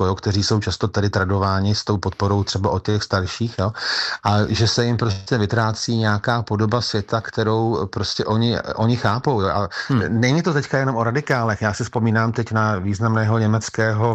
Německo, jo, kteří jsou často tady tradováni s tou podporou třeba od těch starších, jo, a že se jim prostě vytrácí nějaká podoba světa, kterou prostě oni chápou. Jo. A není to teďka jenom o radikálech. Já si vzpomínám teď na významného německého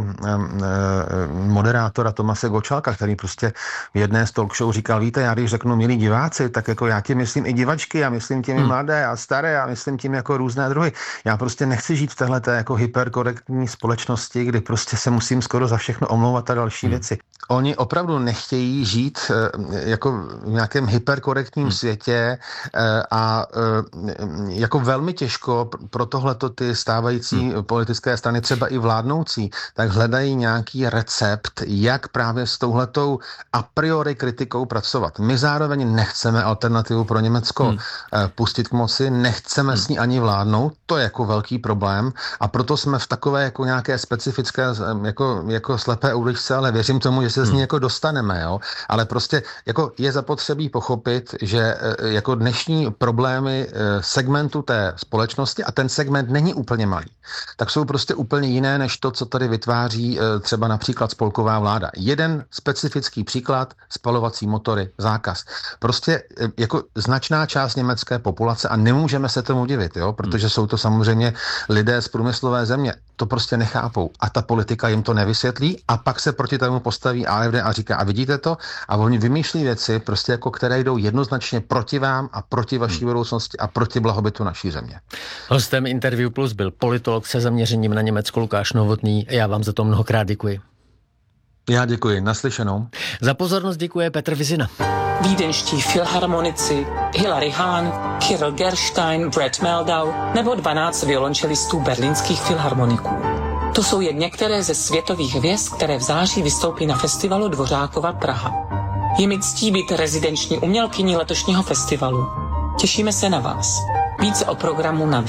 moderátora Tomase Gottschalka, který prostě v jedné z talk show říkal, víte, já když řeknu milí diváci, tak jako já tím myslím i divačky, já myslím tím i mladé a staré, a myslím tím jako různé druhy. Já prostě nechci žít v téhleté jako hyperkorektní společnosti, kdy prostě se musím skoro za všechno omlouvat a další věci. Oni opravdu nechtějí žít jako v nějakém hyperkorektním světě a jako velmi těžko pro tohleto ty stávající politické strany, třeba i vládnoucí, tak hledají nějaký recept, jak právě s touhletou a priori kritikou pracovat. My zároveň nechceme alternativu pro Německo pustit k moci, nechceme s ní ani vládnout, to je jako velký problém a proto jsme v takové jako nějaké specifické jako slepé uličce, ale věřím tomu, že se z ní jako dostaneme, jo. Ale prostě jako je zapotřebí pochopit, že jako dnešní problémy segmentu té společnosti, a ten segment není úplně malý, tak jsou prostě úplně jiné, než to, co tady vytváří třeba například spolková vláda. Jeden specifický příklad, spalovací motory, zákaz. Prostě jako značná část německé populace, a nemůžeme se tomu divit, jo, protože jsou to samozřejmě lidé z průmyslové země, to prostě nechápou a ta politika jim to nevysvětlí a pak se proti tomu postaví AfD a říká, a vidíte to? A oni vymýšlí věci, prostě jako které jdou jednoznačně proti vám a proti vaší budoucnosti a proti blahobytu naší země. Hostem Interview Plus byl politolog se zaměřením na Německo Lukáš Novotný. Já vám za to mnohokrát děkuji. Já děkuji, naslyšenou. Za pozornost děkuje Petr Vizina. Vídeňští filharmonici Hilary Hahn, Kirill Gerstein, Brett Meldau nebo 12 violončelistů berlínských filharmoniků. To jsou jen některé ze světových hvězd, které v září vystoupí na festivalu Dvořákova Praha. Je mi ctí být rezidenční umělkyní letošního festivalu. Těšíme se na vás. Více o programu na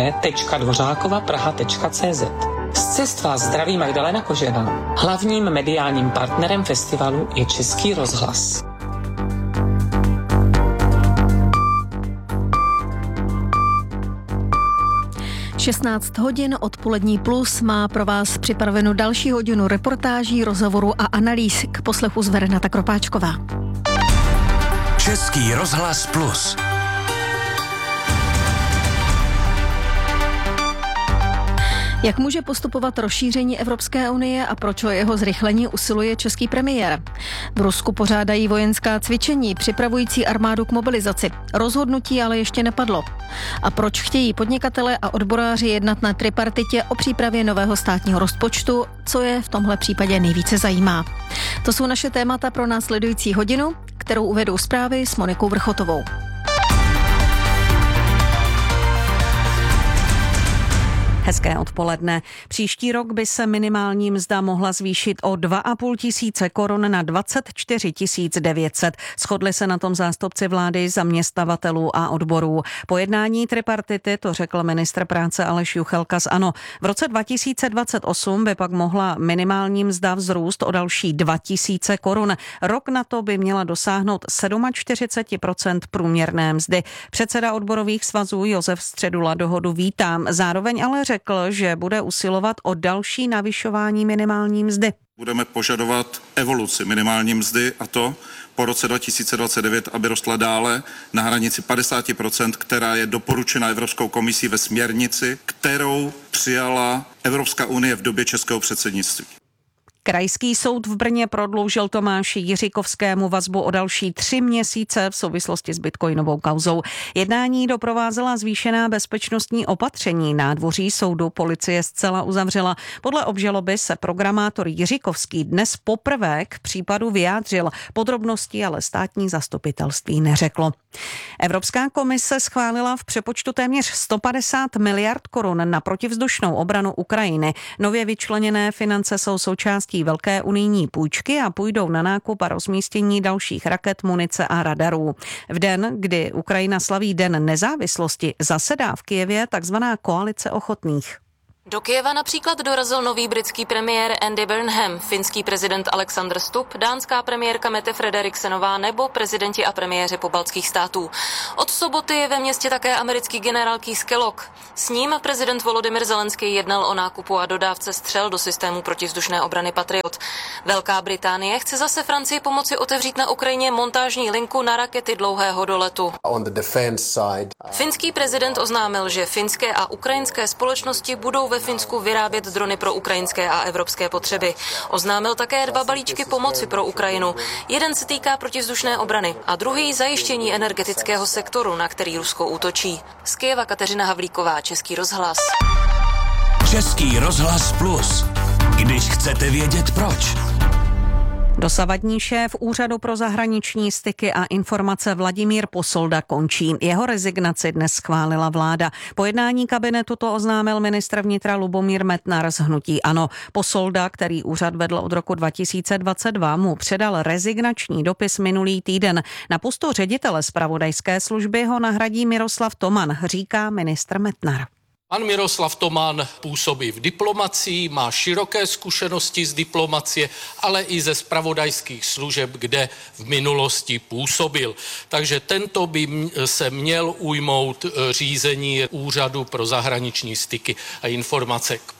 www.dvořákovapraha.cz. Z cest vás zdraví Magdalena Kožená. Hlavním mediálním partnerem festivalu je Český rozhlas. Šestnáct hodin Odpolední plus má pro vás připraveno další hodinu reportáží, rozhovorů a analýz. K poslechu zve Renata Kropáčková. Český rozhlas plus. Jak může postupovat rozšíření Evropské unie a proč o jeho zrychlení usiluje český premiér? V Rusku pořádají vojenská cvičení, připravující armádu k mobilizaci. Rozhodnutí ale ještě nepadlo. A proč chtějí podnikatelé a odboráři jednat na tripartitě o přípravě nového státního rozpočtu, co je v tomhle případě nejvíce zajímá? To jsou naše témata pro následující hodinu, kterou uvedou zprávy s Monikou Vrchotovou. Hezké odpoledne. Příští rok by se minimální mzda mohla zvýšit o 2,5 tisíce korun na 24 900. Shodli se na tom zástupci vlády, zaměstnavatelů a odborů. Po jednání tripartity to řekl ministr práce Aleš Juchelka z ANO. V roce 2028 by pak mohla minimální mzda vzrůst o další 2 tisíce korun. Rok na to by měla dosáhnout 47% průměrné mzdy. Předseda odborových svazů Josef Středula dohodu vítám. Zároveň ale řekl, že bude usilovat o další navyšování minimální mzdy. Budeme požadovat evoluci minimální mzdy, a to po roce 2029, aby rostla dále na hranici 50%, která je doporučena Evropskou komisí ve směrnici, kterou přijala Evropská unie v době českého předsednictví. Krajský soud v Brně prodloužil Tomáši Jiříkovskému vazbu o další 3 měsíce v souvislosti s bitcoinovou kauzou. Jednání doprovázela zvýšená bezpečnostní opatření. Nádvoří soudu policie zcela uzavřela. Podle obžaloby se programátor Jiříkovský dnes poprvé k případu vyjádřil. Podrobnosti ale státní zastupitelství neřeklo. Evropská komise schválila v přepočtu téměř 150 miliard korun na protivzdušnou obranu Ukrajiny. Nově vyčleněné finance jsou součástí velké unijní půjčky a půjdou na nákup a rozmístění dalších raket, munice a radarů. V den, kdy Ukrajina slaví Den nezávislosti, zasedá v Kyjevě takzvaná koalice ochotných. Do Kyjeva například dorazil nový britský premiér Andy Burnham, finský prezident Alexander Stubb, dánská premiérka Mette Frederiksenová nebo prezidenti a premiéři pobaltských států. Od soboty je ve městě také americký generál Keith Kellogg. S ním prezident Volodymyr Zelenský jednal o nákupu a dodávce střel do systému protivzdušné obrany Patriot. Velká Británie chce zase Francii pomoci otevřít na Ukrajině montážní linku na rakety dlouhého doletu. Finský prezident oznámil, že finské a ukrajinské společnosti budou ve Finsku vyrábět drony pro ukrajinské a evropské potřeby. Oznámil také 2 balíčky pomoci pro Ukrajinu. Jeden se týká protivzdušné obrany a druhý zajištění energetického sektoru, na který Rusko útočí. Z Kyjeva Kateřina Havlíková, Český rozhlas. Český rozhlas Plus. Když chcete vědět proč. Dosavadní šéf Úřadu pro zahraniční styky a informace Vladimír Posolda končí. Jeho rezignaci dnes schválila vláda. Po jednání kabinetu to oznámil ministr vnitra Lubomír Metnar z hnutí ANO. Posolda, který úřad vedl od roku 2022, mu předal rezignační dopis minulý týden. Na postu ředitele zpravodajské služby ho nahradí Miroslav Toman, říká ministr Metnar. Pan Miroslav Toman působí v diplomacii, má široké zkušenosti z diplomacie, ale i ze zpravodajských služeb, kde v minulosti působil. Takže tento by se měl ujmout řízení Úřadu pro zahraniční styky a informace k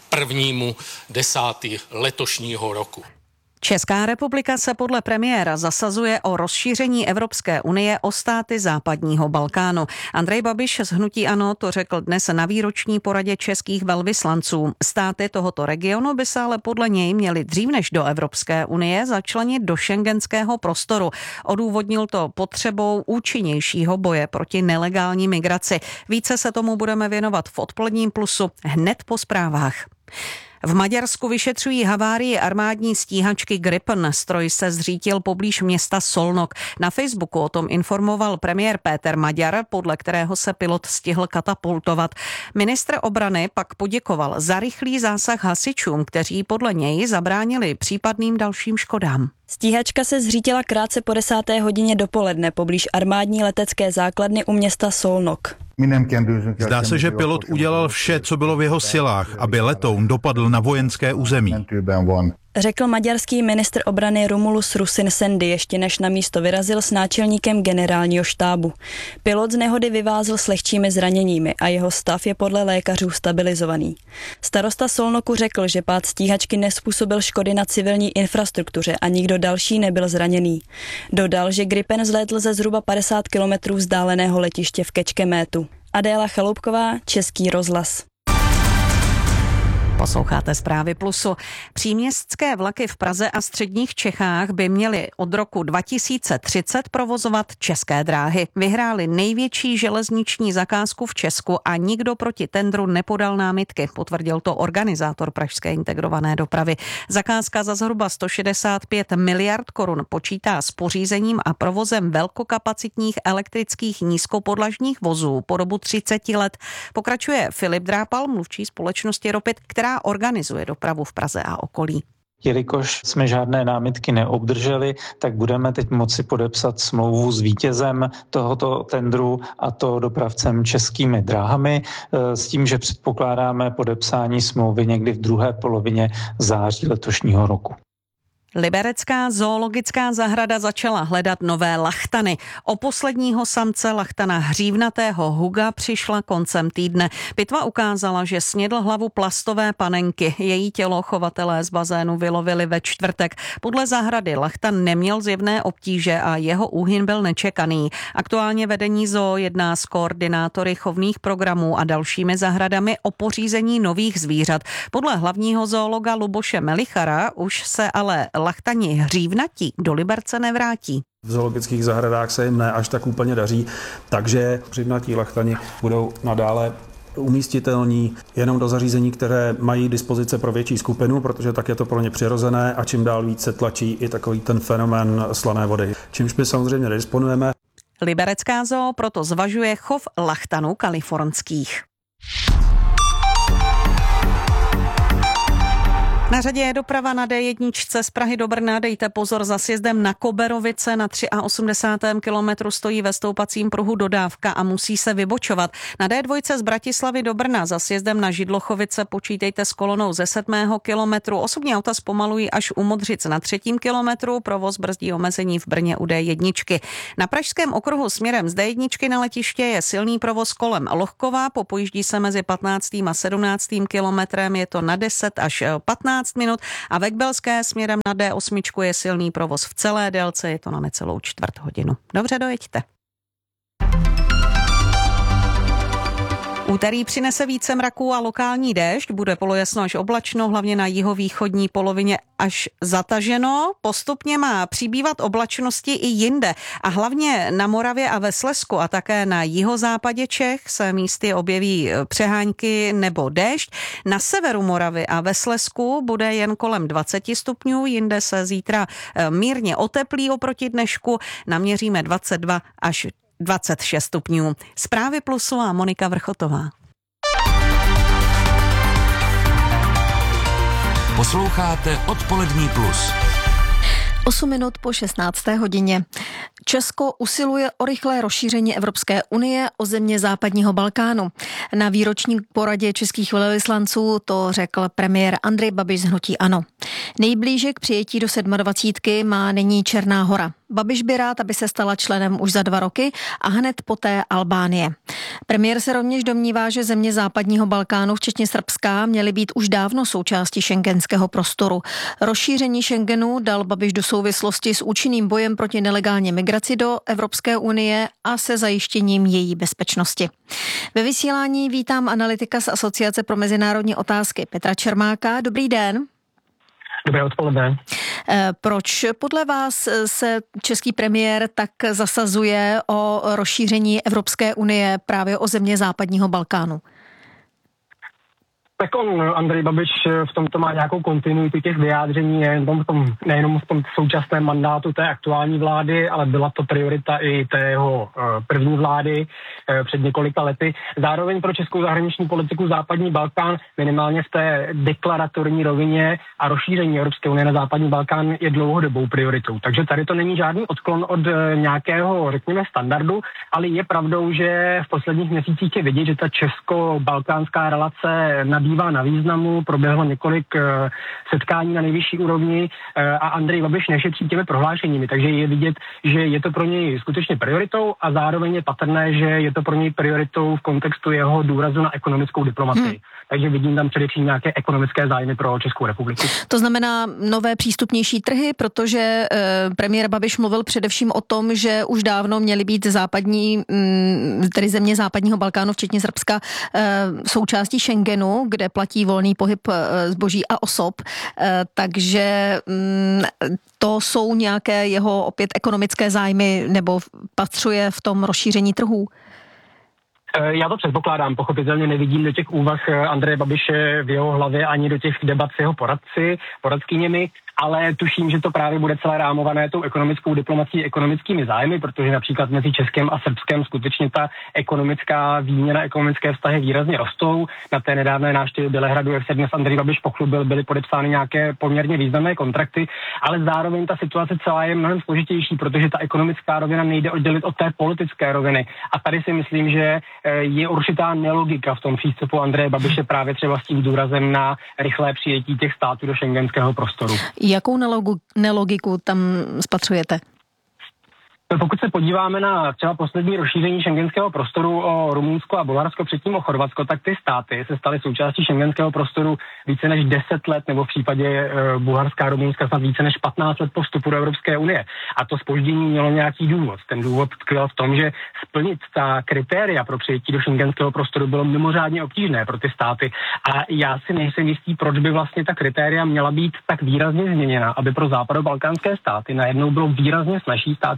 1.10. letošního roku. Česká republika se podle premiéra zasazuje o rozšíření Evropské unie o státy západního Balkánu. Andrej Babiš z hnutí ANO to řekl dnes na výroční poradě českých velvyslanců. Státy tohoto regionu by se ale podle něj měly dřív než do Evropské unie začlenit do schengenského prostoru. Odůvodnil to potřebou účinnějšího boje proti nelegální migraci. Více se tomu budeme věnovat v Odpoledním plusu hned po zprávách. V Maďarsku vyšetřují havárii armádní stíhačky Gripen. Stroj se zřítil poblíž města Szolnok. Na Facebooku o tom informoval premiér Péter Maďar, podle kterého se pilot stihl katapultovat. Ministr obrany pak poděkoval za rychlý zásah hasičům, kteří podle něj zabránili případným dalším škodám. Stíhačka se zřítila krátce po 10. hodině dopoledne poblíž armádní letecké základny u města Szolnok. Zdá se, že pilot udělal vše, co bylo v jeho silách, aby letoun dopadl na vojenské území. Řekl maďarský ministr obrany Romulus Rusin Sendy, ještě než na místo vyrazil s náčelníkem generálního štábu. Pilot z nehody vyvázl s lehčími zraněními a jeho stav je podle lékařů stabilizovaný. Starosta Szolnoku řekl, že pád stíhačky nezpůsobil škody na civilní infrastruktuře a nikdo další nebyl zraněný. Dodal, že Gripen vzlétl ze zhruba 50 kilometrů vzdáleného letiště v Kečkemétu. Adéla Chaloupková, Český rozhlas. Posloucháte Zprávy Plusu. Příměstské vlaky v Praze a středních Čechách by měly od roku 2030 provozovat České dráhy. Vyhráli největší železniční zakázku v Česku a nikdo proti tendru nepodal námitky, potvrdil to organizátor pražské integrované dopravy. Zakázka za zhruba 165 miliard korun počítá s pořízením a provozem velkokapacitních elektrických nízkopodlažních vozů po dobu 30 let. Pokračuje Filip Drápal, mluvčí společnosti Ropit, která organizuje dopravu v Praze a okolí. Jelikož jsme žádné námitky neobdrželi, tak budeme teď moci podepsat smlouvu s vítězem tohoto tendru, a to dopravcem Českými dráhami, s tím, že předpokládáme podepsání smlouvy někdy v druhé polovině září letošního roku. Liberecká zoologická zahrada začala hledat nové lachtany. O posledního samce lachtana hřívnatého huga přišla koncem týdne. Pitva ukázala, že snědl hlavu plastové panenky. Její tělo chovatelé z bazénu vylovili ve čtvrtek. Podle zahrady lachtan neměl zjevné obtíže a jeho úhyn byl nečekaný. Aktuálně vedení zoo jedná s koordinátory chovných programů a dalšími zahradami o pořízení nových zvířat. Podle hlavního zoologa Luboše Melichara už se ale lachtani hřívnatí do Liberce nevrátí. V zoologických zahradách se jim ne až tak úplně daří, takže hřívnatí lachtani budou nadále umístitelní jenom do zařízení, které mají dispozice pro větší skupinu, protože tak je to pro ně přirozené a čím dál více tlačí i takový ten fenomén slané vody. Čímž my samozřejmě nedisponujeme. Liberecká zoo proto zvažuje chov lachtanů kalifornských. Na řadě je doprava na D1 z Prahy do Brna. Dejte pozor, za sjezdem na Koberovice na 83. kilometru stojí ve stoupacím pruhu dodávka a musí se vybočovat. Na D2 z Bratislavy do Brna za sjezdem na Židlochovice počítejte s kolonou ze 7. kilometru. Osobní auta zpomalují až u Modřic na 3. kilometru. Provoz brzdí omezení v Brně u D1. Na pražském okruhu směrem z D1 na letiště je silný provoz kolem Lohkova. Popojíždí se mezi 15. a 17. kilometrem. Je to na 10 až 15 minut a ve Kbelské směrem na D8 je silný provoz v celé délce, je to na necelou čtvrt hodinu. Dobře, dojeďte. Úterý přinese více mraků a lokální déšť, bude polojasno až oblačno, hlavně na jihovýchodní polovině až zataženo. Postupně má přibývat oblačnosti i jinde a hlavně na Moravě a ve Slezsku a také na jihozápadě Čech se místy objeví přehánky nebo déšť. Na severu Moravy a ve Slezsku bude jen kolem 20 stupňů, jinde se zítra mírně oteplí oproti dnešku, naměříme 22 až 26 stupňů. Zprávy Plusu a Monika Vrchotová. Posloucháte Odpolední plus. 8 minut po 16. hodině. Česko usiluje o rychlé rozšíření Evropské unie o země západního Balkánu. Na výroční poradě českých velvyslanců to řekl premiér Andrej Babiš z hnutí ANO. Nejblíže k přijetí do 27 má nyní Černá Hora. Babiš by rád, aby se stala členem už za 2 roky a hned poté Albánie. Premiér se rovněž domnívá, že země západního Balkánu, včetně Srbska, měly být už dávno součástí schengenského prostoru. Rozšíření Schengenu dal Babiš do souvislosti s účinným bojem proti nelegální migraci do Evropské unie a se zajištěním její bezpečnosti. Ve vysílání vítám analytika z Asociace pro mezinárodní otázky Petra Čermáka. Dobrý den. Dobré odpoledne. Proč podle vás se český premiér tak zasazuje o rozšíření Evropské unie právě o země západního Balkánu? Tak Andrej Babiš v tomto má nějakou kontinuitu těch vyjádření, nejenom v tom současném mandátu té aktuální vlády, ale byla to priorita i té jeho první vlády před několika lety. Zároveň pro českou zahraniční politiku západní Balkán minimálně v té deklaratorní rovině a rozšíření Evropské unie na západní Balkán je dlouhodobou prioritou. Takže tady to není žádný odklon od nějakého, řekněme, standardu, ale je pravdou, že v posledních měsících je vidět, že ta česko-balkánská relace nabývá na významu, proběhlo několik setkání na nejvyšší úrovni a Andrej Babiš nešetří těmi prohlášeními, takže je vidět, že je to pro něj skutečně prioritou a zároveň je patrné, že je to pro něj prioritou v kontextu jeho důrazu na ekonomickou diplomacii. Takže vidím tam především nějaké ekonomické zájmy pro Českou republiku. To znamená nové přístupnější trhy, protože premiér Babiš mluvil především o tom, že už dávno měly být tedy země západního Balkánu, včetně Srbska, součástí Schengenu, kde platí volný pohyb zboží a osob. Takže to jsou nějaké jeho opět ekonomické zájmy nebo patřuje v tom rozšíření trhů? Já to předpokládám, pochopitelně nevidím do těch úvah Andreje Babiše v jeho hlavě ani do těch debat s jeho poradkyněmi, ale tuším, že to právě bude celé rámované tou ekonomickou diplomací, ekonomickými zájmy, protože například mezi Českem a Srbskem skutečně ta ekonomická výměna, ekonomické vztahy výrazně rostou. Na té nedávné návštěvě Bělehradu, jak se dnes Andrej Babiš pochlubil, byly podepsány nějaké poměrně významné kontrakty, ale zároveň ta situace celá je mnohem složitější, protože ta ekonomická rovina nejde oddělit od té politické roviny. A tady si myslím, že je určitá nelogika v tom přístupu Andreje Babiše právě třeba s tím důrazem na rychlé přijetí těch států do schengenského prostoru. Jakou nelogiku tam spatřujete? Pokud se podíváme na třeba poslední rozšíření schengenského prostoru o Rumunsko a Bulharsko, předtím o Chorvatsko, tak ty státy se staly součástí schengenského prostoru více než 10 let, nebo v případě Bulharska a Rumunska snad více než 15 let po vstupu do Evropské unie. A to zpoždění mělo nějaký důvod. Ten důvod tkvěl v tom, že splnit ta kritéria pro přijetí do schengenského prostoru bylo mimořádně obtížné pro ty státy. A já si nejsem jistý, proč by vlastně ta kritéria měla být tak výrazně změněna, aby pro západobalkánské státy najednou bylo výrazně snazší stát se součástí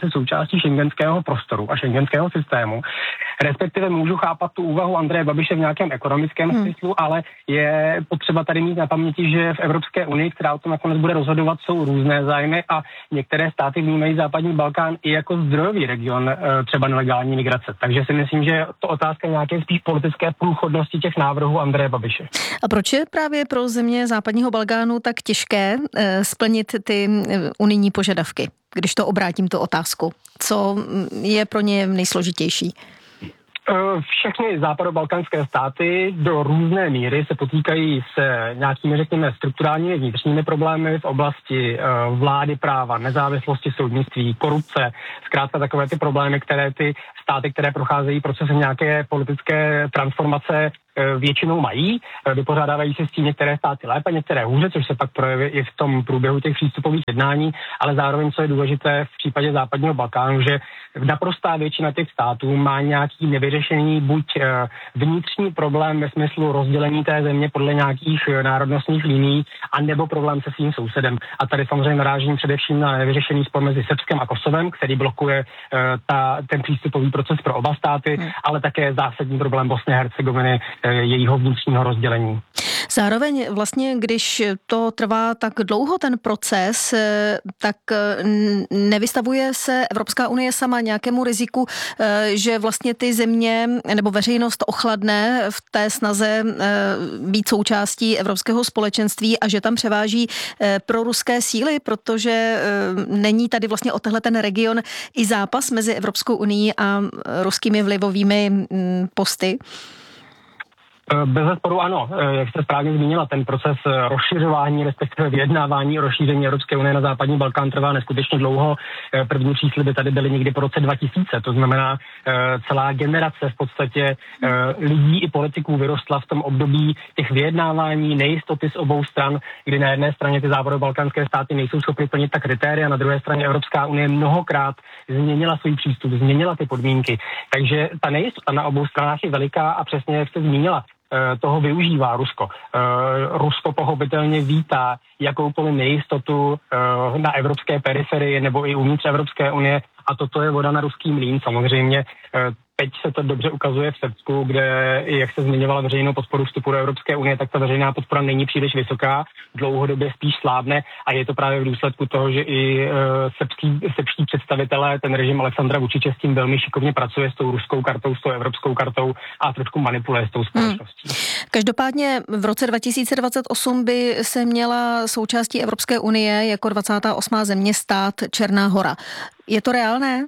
součástí šengenského prostoru a šengenského systému. Respektive můžu chápat tu úvahu Andreje Babiše v nějakém ekonomickém smyslu, ale je potřeba tady mít na paměti, že v Evropské unii, která o tom nakonec bude rozhodovat, jsou různé zájmy a některé státy vnímají západní Balkán i jako zdrojový region třeba nelegální migrace. Takže si myslím, že to otázka nějaké spíš politické průchodnosti těch návrhů Andreje Babiše. A proč je právě pro země západního Balkánu tak těžké splnit ty unijní požadavky, když to obrátím tu otázku? Co je pro ně nejsložitější? Všechny západobalkánské státy do různé míry se potýkají s nějakými, řekněme, strukturálními vnitřními problémy v oblasti vlády práva, nezávislosti soudnictví, korupce, zkrátka takové ty problémy, které ty státy, které procházejí procesem nějaké politické transformace, většinou mají. Vypořádávají se s tím některé státy lépe, některé hůře, což se pak projeví i v tom průběhu těch přístupových jednání, ale zároveň, co je důležité v případě západního Balkánu, že naprostá většina těch států má nějaký nevyřešený buď vnitřní problém ve smyslu rozdělení té země podle nějakých národnostních linií, anebo problém se svým sousedem. A tady samozřejmě narážím především na nevyřešený spor mezi Srbskem a Kosovem, který blokuje ten přístupový proces pro oba státy, ale také zásadní problém Bosny a Hercegoviny, jejího vnitřního rozdělení. Zároveň vlastně, když to trvá tak dlouho ten proces, tak nevystavuje se Evropská unie sama nějakému riziku, že vlastně ty země nebo veřejnost ochladne v té snaze být součástí evropského společenství a že tam převáží proruské síly, protože není tady vlastně o tenhle ten region i zápas mezi Evropskou unií a ruskými vlivovými posty? Bezesporu ano, jak jste správně zmínila, ten proces rozšiřování, respektive vyjednávání o rozšíření Evropské unie na západní Balkán trvá neskutečně dlouho. První přísliby tady byly někdy po roce 2000, to znamená celá generace v podstatě lidí i politiků vyrostla v tom období těch vyjednávání, nejistoty z obou stran, kdy na jedné straně ty západobalkánské státy nejsou schopny plnit ta kritéria, na druhé straně Evropská unie mnohokrát změnila svůj přístup, změnila ty podmínky. Takže ta nejistota na obou stranách je veliká a přesně jak jste zmínila, toho využívá Rusko. Rusko pochopitelně vítá jakoukoliv nejistotu na evropské periferii nebo i uvnitř Evropské unie a toto je voda na ruský mlýn samozřejmě. Teď se to dobře ukazuje v Srbsku, kde, jak se zmiňovala veřejnou podporu vstupu do Evropské unie, tak ta veřejná podpora není příliš vysoká, dlouhodobě spíš slábne a je to právě v důsledku toho, že i srbští představitelé, ten režim Alexandra Vučiče s tím velmi šikovně pracuje s tou ruskou kartou, s tou evropskou kartou a trošku manipuluje s tou společností. Každopádně v roce 2028 by se měla součástí Evropské unie jako 28. země stát Černá Hora. Je to reálné?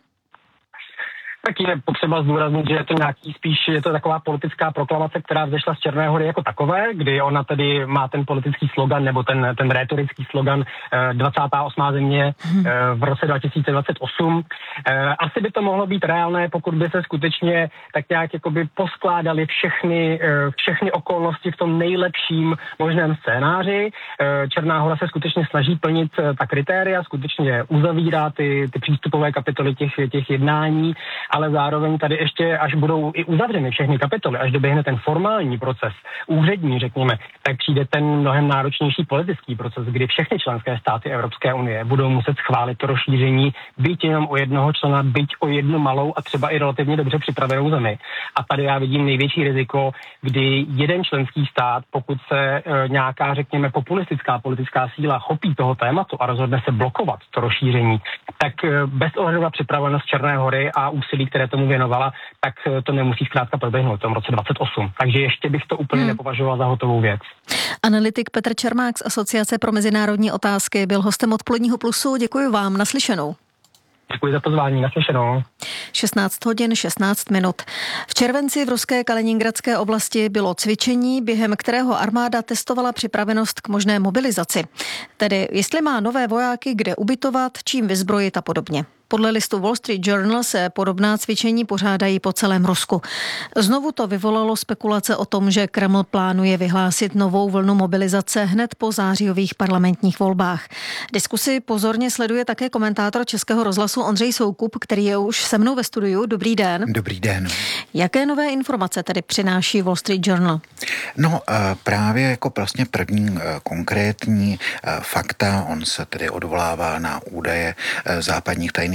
Tak je potřeba zdůraznit, že je to je to taková politická proklamace, která vzešla z Černé Hory jako takové, kdy ona tedy má ten politický slogan nebo ten rétorický slogan 28. země v roce 2028. Asi by to mohlo být reálné, pokud by se skutečně tak nějak jakoby poskládaly všechny okolnosti v tom nejlepším možném scénáři. Černá Hora se skutečně snaží plnit ta kritéria, skutečně uzavírá ty přístupové kapitoly těch jednání, ale zároveň tady ještě, až budou i uzavřeny všechny kapitoly, až doběhne ten formální proces, úřední, řekněme, tak přijde ten mnohem náročnější politický proces, kdy všechny členské státy Evropské unie budou muset schválit to rozšíření, byť jenom o jednoho člena, byť o jednu malou a třeba i relativně dobře připravenou zemi. A tady já vidím největší riziko, kdy jeden členský stát, pokud se nějaká, řekněme, populistická politická síla chopí toho tématu a rozhodne se blokovat to rozšíření, tak bez ohledu na připravenost Černé Hory a úsilí, které tomu věnovala, tak to nemusí zkrátka proběhnout v tom roce 28. Takže ještě bych to úplně nepovažoval za hotovou věc. Analytik Petr Čermák z Asociace pro mezinárodní otázky byl hostem Odpoledního plusu. Děkuji vám, naslyšenou. Děkuji za pozvání, naslyšenou. 16 hodin 16 minut. V červenci v ruské Kaliningradské oblasti bylo cvičení, během kterého armáda testovala připravenost k možné mobilizaci. Tedy jestli má nové vojáky kde ubytovat, čím vyzbrojit a podobně. Podle listu Wall Street Journal se podobná cvičení pořádají po celém Rusku. Znovu to vyvolalo spekulace o tom, že Kreml plánuje vyhlásit novou vlnu mobilizace hned po zářijových parlamentních volbách. Diskusi pozorně sleduje také komentátor Českého rozhlasu Ondřej Soukup, který je už se mnou ve studiu. Dobrý den. Dobrý den. Jaké nové informace tedy přináší Wall Street Journal? No právě jako vlastně první konkrétní fakta, on se tedy odvolává na údaje západních tajných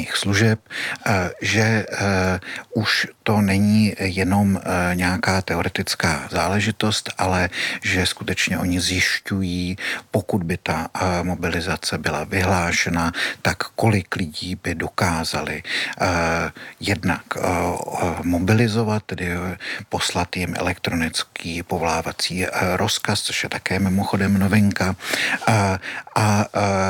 tajných služeb, že už to není jenom nějaká teoretická záležitost, ale že skutečně oni zjišťují, pokud by ta mobilizace byla vyhlášena, tak kolik lidí by dokázali jednak mobilizovat, tedy poslat jim elektronický povolávací rozkaz, což je také mimochodem novinka, a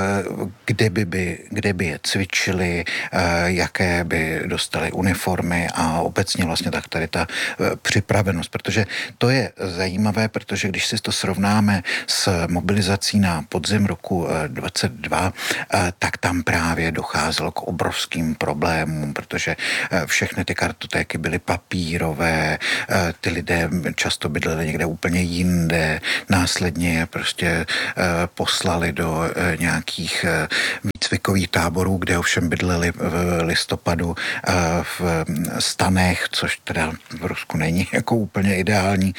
kde by je cvičili, jaké by dostali uniformy a obecně vlastně tak tady ta připravenost, protože to je zajímavé, protože když si to srovnáme s mobilizací na podzim roku 2022, tak tam právě docházelo k obrovským problémům, protože všechny ty kartotéky byly papírové, ty lidé často bydleli někde úplně jinde, následně je prostě poslali do nějakých výcvikových táborů, kde ovšem bydleli v listopadu v stanech, což teda v Rusku není jako úplně ideální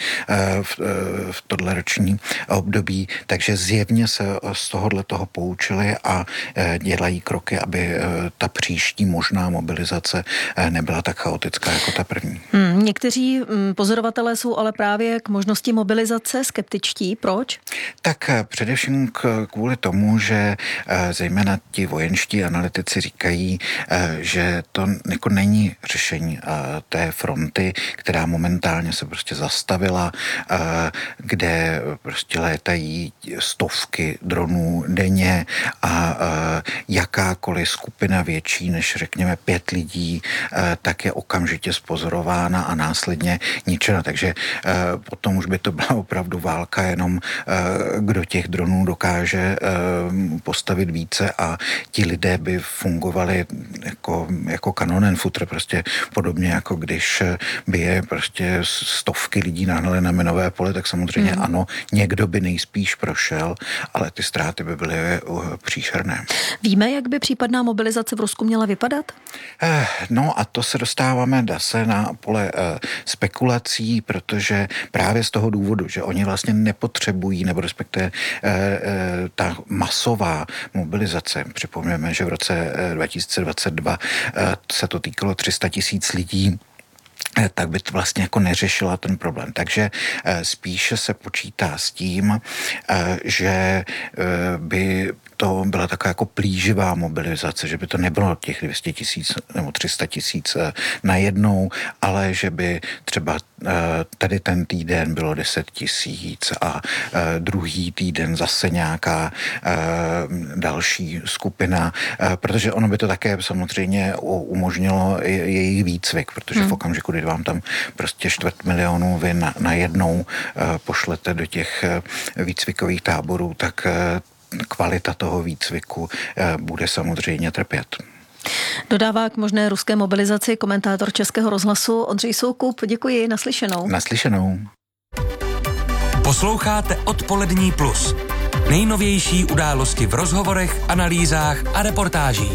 v tohle roční období, takže zjevně se z tohohle toho poučili a dělají kroky, aby ta příští možná mobilizace nebyla tak chaotická jako ta první. Někteří pozorovatelé jsou ale právě k možnosti mobilizace skeptičtí. Proč? Tak především kvůli tomu, že zejména ti vojenští analytici říkají, že to jako není řešení té fronty, která momentálně se prostě zastavila, kde prostě létají stovky dronů denně a jakákoliv skupina větší než řekněme 5 lidí, tak je okamžitě spozorována a následně ničena. Takže potom už by to byla opravdu válka, jenom kdo těch dronů dokáže postavit více a ti lidé by fungovali jako kanonenfutter, prostě podobně jako když by je prostě stovky lidí nahnaly na minové pole, tak samozřejmě ano, někdo by nejspíš prošel, ale ty ztráty by byly příšerné. Víme, jak by případná mobilizace v Rusku měla vypadat? No a to se dostáváme zase na pole spekulací, protože právě z toho důvodu, že oni vlastně nepotřebují, nebo respektive ta masová mobilizace, připomněme, že v roce 2022 se to týkalo 300 000 lidí, tak by to vlastně jako neřešila ten problém. Takže spíše se počítá s tím, že by to byla taková jako plíživá mobilizace, že by to nebylo těch 200 000 nebo 300 000 najednou, ale že by třeba tady ten týden bylo 10 000 a druhý týden zase nějaká další skupina, protože ono by to také samozřejmě umožnilo jejich výcvik, protože v okamžiku, kdy vám tam prostě 250 000 vy najednou pošlete do těch výcvikových táborů, tak kvalita toho výcviku bude samozřejmě trpět. Dodává k možné ruské mobilizaci komentátor Českého rozhlasu Ondřej Soukup. Děkuji, naslyšenou. Naslyšenou. Posloucháte Odpolední plus. Nejnovější události v rozhovorech, analýzách a reportážích.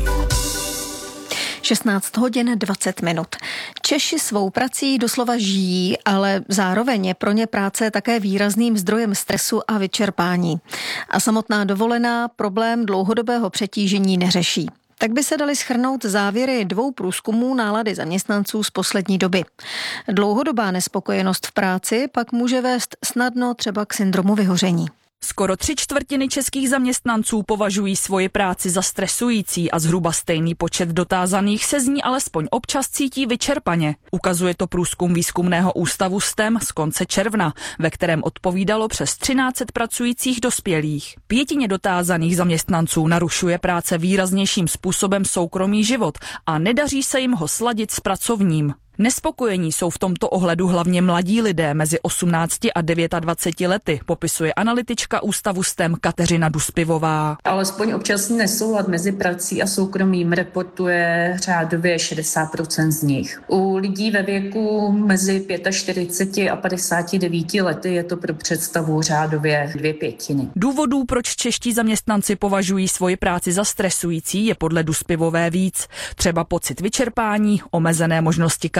16 hodin 20 minut. Češi svou prací doslova žijí, ale zároveň je pro ně práce také výrazným zdrojem stresu a vyčerpání. A samotná dovolená problém dlouhodobého přetížení neřeší. Tak by se daly shrnout závěry 2 průzkumů nálady zaměstnanců z poslední doby. Dlouhodobá nespokojenost v práci pak může vést snadno třeba k syndromu vyhoření. Skoro 3/4 českých zaměstnanců považují svoji práci za stresující a zhruba stejný počet dotázaných se z ní alespoň občas cítí vyčerpaně. Ukazuje to průzkum výzkumného ústavu STEM z konce června, ve kterém odpovídalo přes 1300 pracujících dospělých. 1/5 dotázaných zaměstnanců narušuje práce výraznějším způsobem soukromý život a nedaří se jim ho sladit s pracovním. Nespokojení jsou v tomto ohledu hlavně mladí lidé mezi 18 a 29 lety, popisuje analytička ústavu STEM Kateřina Duspivová. Alespoň občasný nesoulad mezi prací a soukromým reportuje řádově 60% z nich. U lidí ve věku mezi 45 a 59 lety je to pro představu řádově 2/5. Důvodů, proč čeští zaměstnanci považují svoji práci za stresující, je podle Duspivové víc. Třeba pocit vyčerpání, omezené možnosti kariéry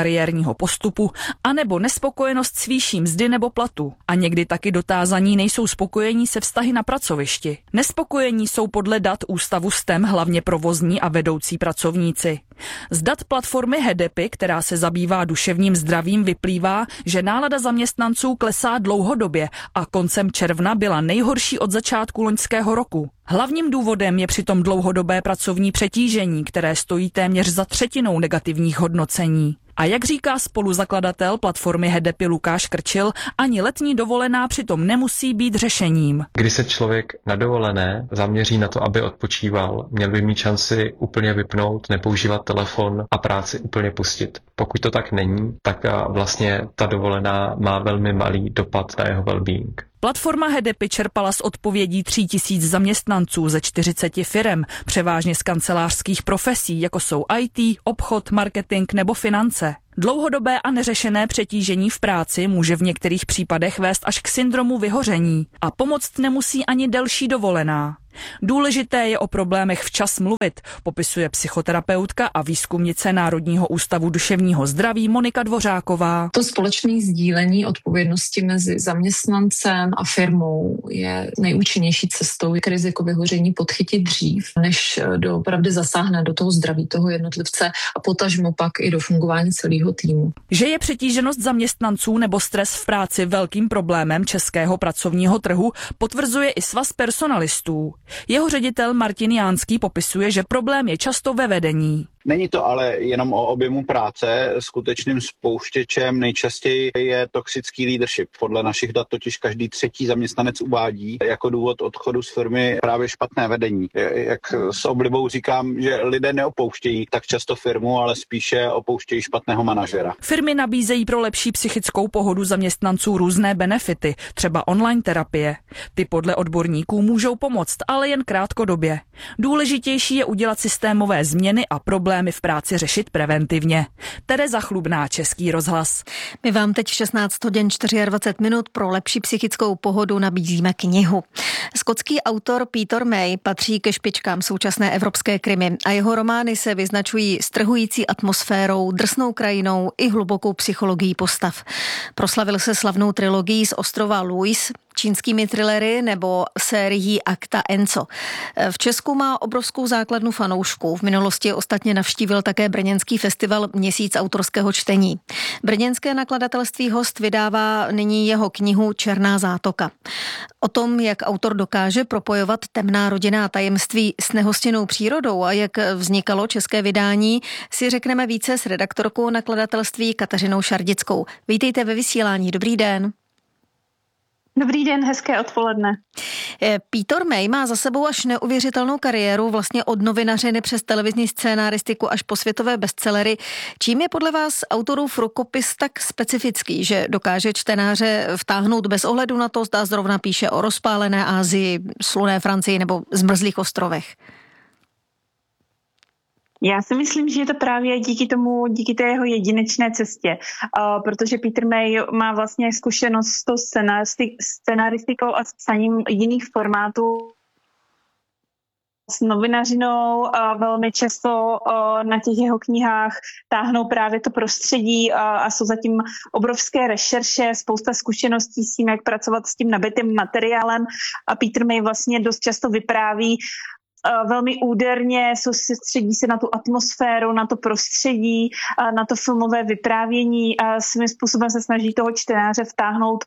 kariérního postupu, anebo nespokojenost s výší mzdy nebo platu. A někdy taky dotázaní nejsou spokojení se vztahy na pracovišti. Nespokojení jsou podle dat Ústavu STEM hlavně provozní a vedoucí pracovníci. Z dat platformy Hedepy, která se zabývá duševním zdravím, vyplývá, že nálada zaměstnanců klesá dlouhodobě a koncem června byla nejhorší od začátku loňského roku. Hlavním důvodem je přitom dlouhodobé pracovní přetížení, které stojí téměř za třetinou negativních hodnocení. A jak říká spoluzakladatel platformy Hedepy Lukáš Krčil, ani letní dovolená přitom nemusí být řešením. Když se člověk na dovolené zaměří na to, aby odpočíval, měl by mít šanci úplně vypnout, nepoužívat telefon a práci úplně pustit. Pokud to tak není, tak vlastně ta dovolená má velmi malý dopad na jeho well-being. Platforma Hedepy čerpala z odpovědí 3000 zaměstnanců ze 40 firem, převážně z kancelářských profesí, jako jsou IT, obchod, marketing nebo finance. Dlouhodobé a neřešené přetížení v práci může v některých případech vést až k syndromu vyhoření a pomoct nemusí ani delší dovolená. Důležité je o problémech včas mluvit, popisuje psychoterapeutka a výzkumnice Národního ústavu duševního zdraví Monika Dvořáková. To společné sdílení odpovědnosti mezi zaměstnancem a firmou je nejúčinnější cestou k riziku vyhoření podchytit dřív, než doopravdy zasáhne do toho zdraví toho jednotlivce a potažmo pak i do fungování celého týmu. Že je přetíženost zaměstnanců nebo stres v práci velkým problémem českého pracovního trhu, potvrzuje i Svaz personalistů. Jeho ředitel Martin Jánský popisuje, že problém je často ve vedení. Není to ale jenom o objemu práce, skutečným spouštěčem nejčastěji je toxický leadership. Podle našich dat totiž každý třetí zaměstnanec uvádí jako důvod odchodu z firmy právě špatné vedení. Jak s oblibou říkám, že lidé neopouštějí tak často firmu, ale spíše opouštějí špatného manažera. Firmy nabízejí pro lepší psychickou pohodu zaměstnanců různé benefity, třeba online terapie. Ty podle odborníků můžou pomoct, ale jen krátkodobě. Důležitější je udělat systémové změny a problémy v práci řešit preventivně. Tereza Chlubná, Český rozhlas. My vám teď v 16 hodin 24 minut pro lepší psychickou pohodu nabízíme knihu. Skotský autor Peter May patří ke špičkám současné evropské krimi a jeho romány se vyznačují strhující atmosférou, drsnou krajinou i hlubokou psychologií postav. Proslavil se slavnou trilogií z ostrova Louis, čínskými thrillery nebo sérií Acta Enco. V Česku má obrovskou základnu fanoušků. V minulosti ostatně navštívil také brněnský festival Měsíc autorského čtení. Brněnské nakladatelství Host vydává nyní jeho knihu Černá zátoka. O tom, jak autor dokáže propojovat temná rodinná tajemství s nehostinnou přírodou a jak vznikalo české vydání, si řekneme více s redaktorkou nakladatelství Kateřinou Šardickou. Vítejte ve vysílání. Dobrý den. Dobrý den, hezké odpoledne. Peter May má za sebou až neuvěřitelnou kariéru, vlastně od novinařiny přes televizní scénáristiku až po světové bestsellery. Čím je podle vás autorův rukopis tak specifický, že dokáže čtenáře vtáhnout bez ohledu na to, zda zrovna píše o rozpálené Asii, slunné Francii nebo zmrzlých ostrovech? Já si myslím, že je to právě díky té jeho jedinečné cestě, protože Peter May má vlastně zkušenost s tou scenaristikou a s psaním jiných formátů, s novinařinou a velmi často na těch jeho knihách táhnou právě to prostředí a jsou zatím obrovské rešerše, spousta zkušeností s tím, jak pracovat s tím nabitým materiálem a Peter May vlastně dost často vypráví velmi úderně, soustředí se na tu atmosféru, na to prostředí, na to filmové vyprávění a svým způsobem se snaží toho čtenáře vtáhnout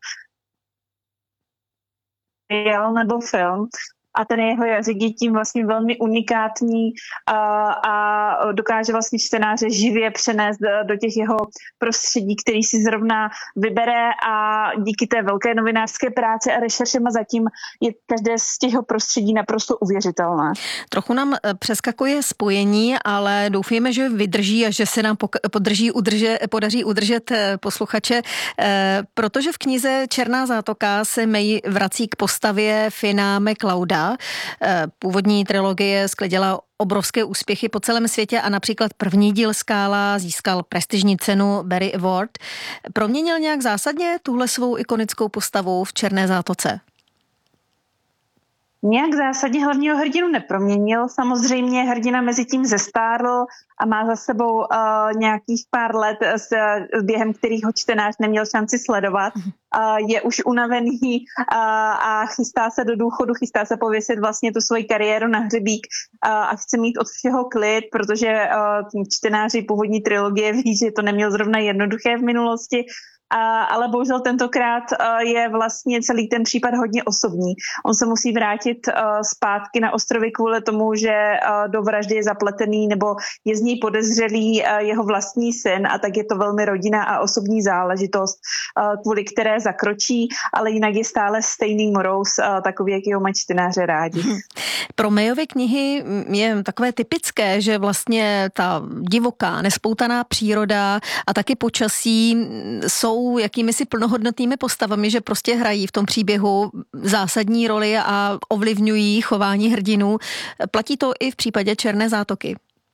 nebo film. A ten jeho jazyk je tím vlastně velmi unikátní a dokáže vlastně čtenáře živě přenést do těch jeho prostředí, který si zrovna vybere a díky té velké novinářské práci a rešeršema zatím je každé z těch prostředí naprosto uvěřitelné. Trochu nám přeskakuje spojení, ale doufujeme, že vydrží a že se nám podaří udržet posluchače, protože v knize Černá zátoka se May vrací k postavě Finna MacLeoda. Původní trilogie sklidila obrovské úspěchy po celém světě a například první díl Skála získal prestižní cenu Barry Award. Proměnil nějak zásadně tuhle svou ikonickou postavu v Černé zátoce? nějak zásadně hlavního hrdinu neproměnil. Samozřejmě hrdina mezi tím zestárl a má za sebou nějakých pár let, během kterých ho čtenář neměl šanci sledovat. Je už unavený a chystá se do důchodu, chystá se pověsit vlastně tu svoji kariéru na hřebík a chce mít od všeho klid, protože čtenáři původní trilogie ví, že to neměl zrovna jednoduché v minulosti. Ale bohužel tentokrát je vlastně celý ten případ hodně osobní. On se musí vrátit zpátky na ostrovy kvůli tomu, že do vraždy je zapletený nebo je z něj podezřelý jeho vlastní syn, a tak je to velmi rodinná a osobní záležitost, kvůli které zakročí, ale jinak je stále stejný morous, takový, jaký ho mají čtenáře rádi. Pro Mayovy knihy je takové typické, že vlastně ta divoká, nespoutaná příroda a taky počasí jsou jakýmisi plnohodnotnými postavami, že prostě hrají v tom příběhu zásadní roli a ovlivňují chování hrdinů. Platí to i v případě Černé zátoky?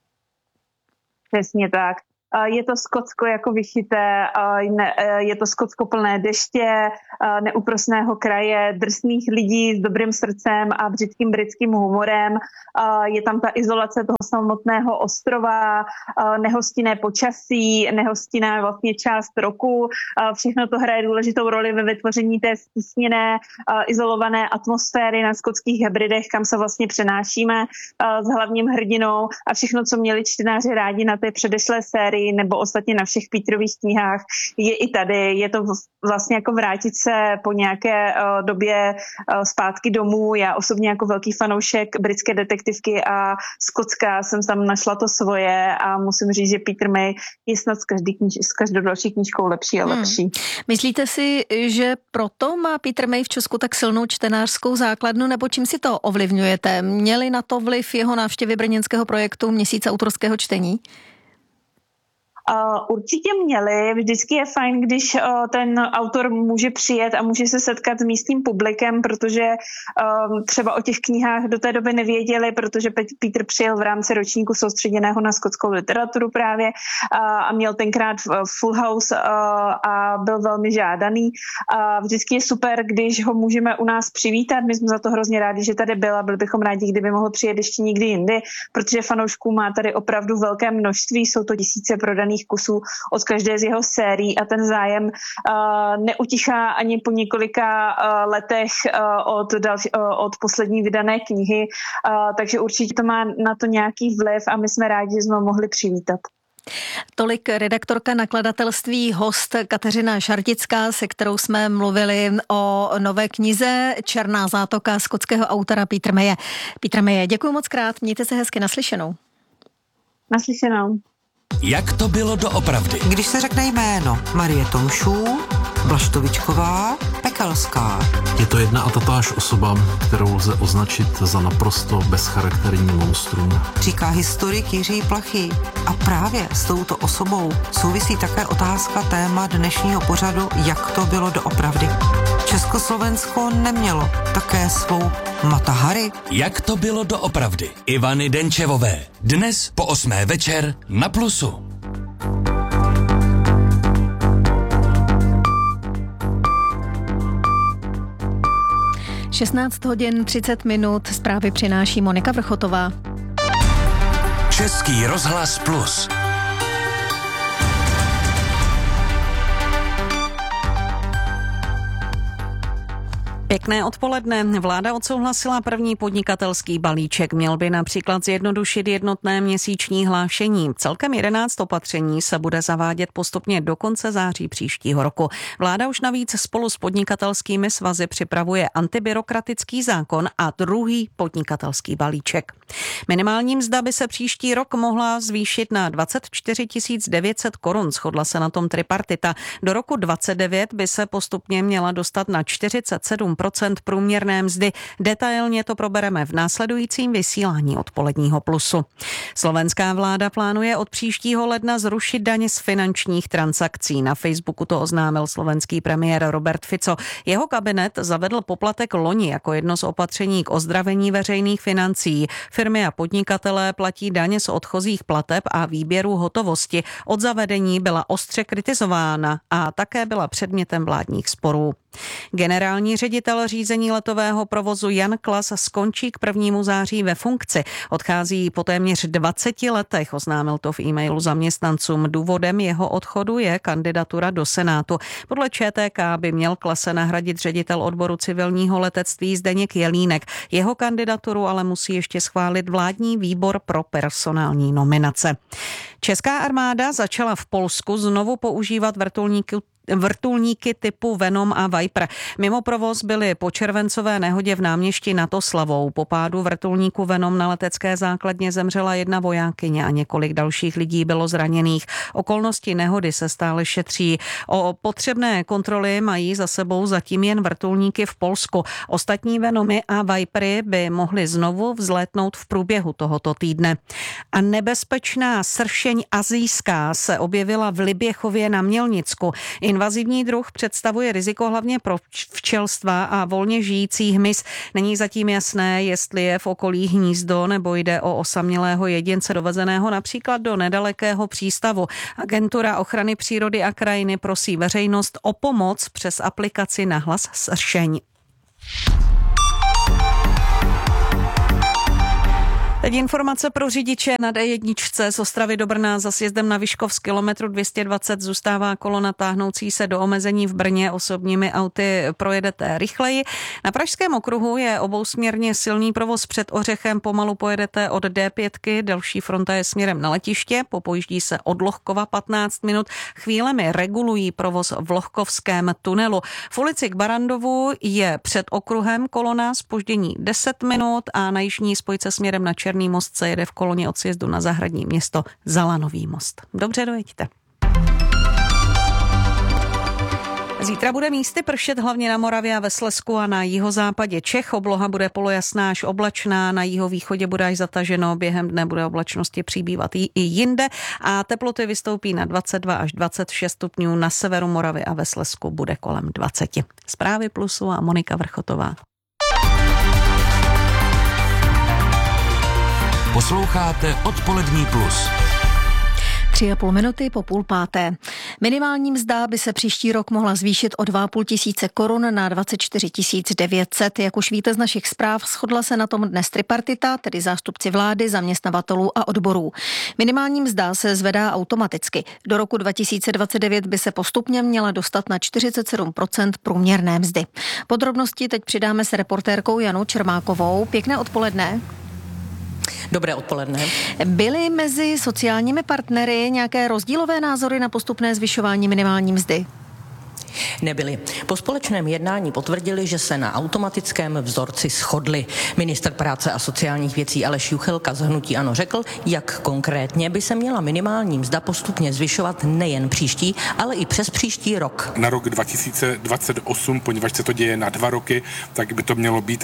Přesně tak. Je to Skotsko jako vyšité, je to Skotsko plné deště, neúprosného kraje, drsných lidí s dobrým srdcem a břitkým britským humorem. Je tam ta izolace toho samotného ostrova, nehostinné počasí, nehostinná vlastně část roku. Všechno to hraje důležitou roli ve vytvoření té stísněné, izolované atmosféry na skotských Hebridech, kam se vlastně přenášíme s hlavním hrdinou, a všechno, co měli čtenáři rádi na té předešlé sérii nebo ostatně na všech Peterových knihách, je i tady. Je to vlastně jako vrátit se po nějaké době zpátky domů. Já osobně jako velký fanoušek britské detektivky a Skotska jsem tam našla to svoje a musím říct, že Peter May je snad s každou další knížkou lepší a lepší. Myslíte si, že proto má Peter May v Česku tak silnou čtenářskou základnu, nebo čím si to ovlivňujete? Měli na to vliv jeho návštěvy brněnského projektu Měsíc autorského čtení? Určitě měli. Vždycky je fajn, když ten autor může přijet a může se setkat s místním publikem, protože třeba o těch knihách do té doby nevěděli, protože Peter přijel v rámci ročníku soustředěného na skotskou literaturu právě a měl tenkrát full house a byl velmi žádaný. Vždycky je super, když ho můžeme u nás přivítat. My jsme za to hrozně rádi, že tady byl, a byli bychom rádi, kdyby mohl přijet ještě někdy jindy, protože fanoušků má tady opravdu velké množství, jsou to tisíce prodaných kusů od každé z jeho sérií a ten zájem neutichá ani po několika letech od poslední vydané knihy, takže určitě to má na to nějaký vliv a my jsme rádi, že jsme ho mohli přivítat. Tolik redaktorka nakladatelství Host Kateřina Šardická, se kterou jsme mluvili o nové knize Černá zátoka skotského autora Petra Maye. Petra Maye, děkuji moc krát, mějte se hezky, naslyšenou. Naslyšenou. Jak to bylo doopravdy? Když se řekne jméno Marie Tomšů, Blaštovičková, Pekelská. Je to jedna a tatáž osoba, kterou lze označit za naprosto bezcharakterní monstrum. Říká historik Jiří Plachý. A právě s touto osobou souvisí také otázka téma dnešního pořadu, jak to bylo doopravdy. Československo nemělo také svou Mata Hari. Jak to bylo doopravdy? Ivany Denčevové. Dnes po 8. večer na Plusu. 16 hodin 30 minut, zprávy přináší Monika Vrchotová. Český rozhlas Plus. Pěkné odpoledne. Vláda odsouhlasila první podnikatelský balíček. Měl by například zjednodušit jednotné měsíční hlášení. Celkem 11 opatření se bude zavádět postupně do konce září příštího roku. Vláda už navíc spolu s podnikatelskými svazy připravuje antibyrokratický zákon a druhý podnikatelský balíček. Minimální mzda by se příští rok mohla zvýšit na 24 900 korun. Shodla se na tom tripartita. Do roku 2029 by se postupně měla dostat na 47% průměrné mzdy. Detailně to probereme v následujícím vysílání Odpoledního Plusu. Slovenská vláda plánuje od příštího ledna zrušit daně z finančních transakcí. Na Facebooku to oznámil slovenský premiér Robert Fico. Jeho kabinet zavedl poplatek loni jako jedno z opatření k ozdravení veřejných financí. Firmy a podnikatelé platí daně z odchozích plateb a výběru hotovosti. Od zavedení byla ostře kritizována a také byla předmětem vládních sporů. Generální ředitel řízení letového provozu Jan Klas skončí k 1. září ve funkci. Odchází po téměř 20 letech, oznámil to v e-mailu zaměstnancům. Důvodem jeho odchodu je kandidatura do Senátu. Podle ČTK by měl Klase nahradit ředitel odboru civilního letectví Zdeněk Jelínek. Jeho kandidaturu ale musí ještě schválit vládní výbor pro personální nominace. Česká armáda začala v Polsku znovu používat vrtulníky typu Venom a Viper. Mimo provoz byly po červencové nehodě v náměstí nad Oslavou. Po pádu vrtulníku Venom na letecké základně zemřela 1 vojákyně a několik dalších lidí bylo zraněných. Okolnosti nehody se stále šetří. O potřebné kontroly mají za sebou zatím jen vrtulníky v Polsku. Ostatní Venomy a Vipery by mohly znovu vzlétnout v průběhu tohoto týdne. A nebezpečná sršeň asijská se objevila v Liběchově na Mělnicku. Invazivní druh představuje riziko hlavně pro včelstva a volně žijící hmyz. Není zatím jasné, jestli je v okolí hnízdo nebo jde o osamělého jedince dovezeného například do nedalekého přístavu. Agentura ochrany přírody a krajiny prosí veřejnost o pomoc přes aplikaci Nahlas sršeň. Teď informace pro řidiče na D1 z Ostravy do Brna za sjezdem na Vyškov z kilometru 220 zůstává kolona táhnoucí se do omezení v Brně. Osobními auty projedete rychleji. Na Pražském okruhu je obousměrně silný provoz před Ořechem. Pomalu pojedete od D5. Další fronta je směrem na letiště. Popojíždí se od Lohkova 15 minut. Chvílemi regulují provoz v Lohkovském tunelu. V ulici k Barandovu je před okruhem kolona zpoždění 10 minut a na jižní spojce směrem na Černý most se jede v koloně od sjezdu na Zahradní město za Lanový most. Dobře, dojeďte. Zítra bude místy pršet hlavně na Moravě a ve Slezsku a na jihozápadě Čech. Obloha bude polojasná až oblačná, na jihovýchodě bude až zataženo, během dne bude oblačnosti přibývat i jinde a teploty vystoupí na 22 až 26 stupňů, na severu Moravy a ve Slezsku bude kolem 20. Zprávy Plusu a Monika Vrchotová. Posloucháte Odpolední plus. 3,5 minuty po 4:30. Minimální mzda by se příští rok mohla zvýšit o 2,5 tisíce korun na 24 900. Jak už víte z našich zpráv, shodla se na tom dnes tripartita, tedy zástupci vlády, zaměstnavatelů a odborů. Minimální mzda se zvedá automaticky. Do roku 2029 by se postupně měla dostat na 47% průměrné mzdy. Podrobnosti teď přidáme s reportérkou Janou Čermákovou. Pěkné odpoledne. Dobré odpoledne. Byly mezi sociálními partnery nějaké rozdílové názory na postupné zvyšování minimální mzdy? Nebyli. Po společném jednání potvrdili, že se na automatickém vzorci shodli. Ministr práce a sociálních věcí Aleš Juchelka z hnutí ANO řekl, jak konkrétně by se měla minimální mzda postupně zvyšovat nejen příští, ale i přes příští rok. Na rok 2028, poněvadž se to děje na 2 roky, tak by to mělo být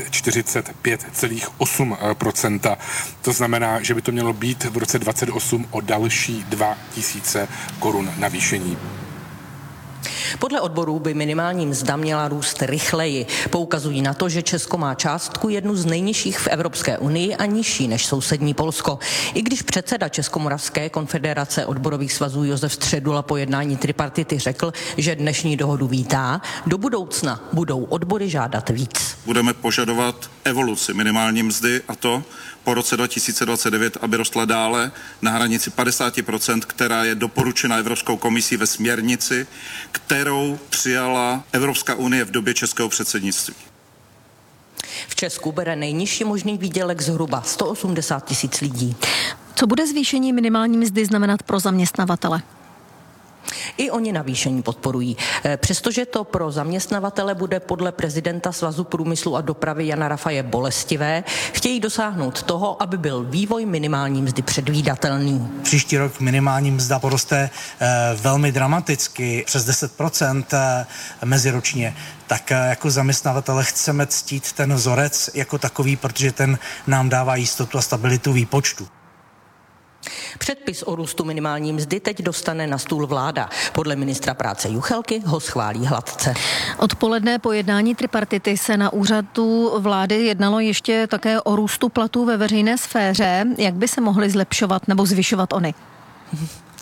45,8%. To znamená, že by to mělo být v roce 2028 o další 2 000 korun navýšení. Podle odborů by minimální mzda měla růst rychleji. Poukazují na to, že Česko má částku jednu z nejnižších v Evropské unii a nižší než sousední Polsko. I když předseda Českomoravské konfederace odborových svazů Josef Středula po jednání tripartity řekl, že dnešní dohodu vítá, do budoucna budou odbory žádat víc. Budeme požadovat evoluci minimální mzdy a to po roce 2029, aby rostla dále na hranici 50%, která je doporučena Evropskou komisí ve směrnici, kterou přijala Evropská unie v době českého předsednictví. V Česku bere nejnižší možný výdělek zhruba 180 000 lidí. Co bude zvýšení minimální mzdy znamenat pro zaměstnavatele? I oni navýšení podporují. Přestože to pro zaměstnavatele bude podle prezidenta Svazu průmyslu a dopravy Jana Rafaje bolestivé, chtějí dosáhnout toho, aby byl vývoj minimální mzdy předvídatelný. Příští rok minimální mzda poroste velmi dramaticky, přes 10% meziročně. Tak jako zaměstnavatele chceme ctít ten vzorec jako takový, protože ten nám dává jistotu a stabilitu výpočtu. Předpis o růstu minimální mzdy teď dostane na stůl vláda. Podle ministra práce Juchelky ho schválí hladce. Odpoledne po jednání tripartity se na úřadu vlády jednalo ještě také o růstu platů ve veřejné sféře. Jak by se mohly zlepšovat nebo zvyšovat ony?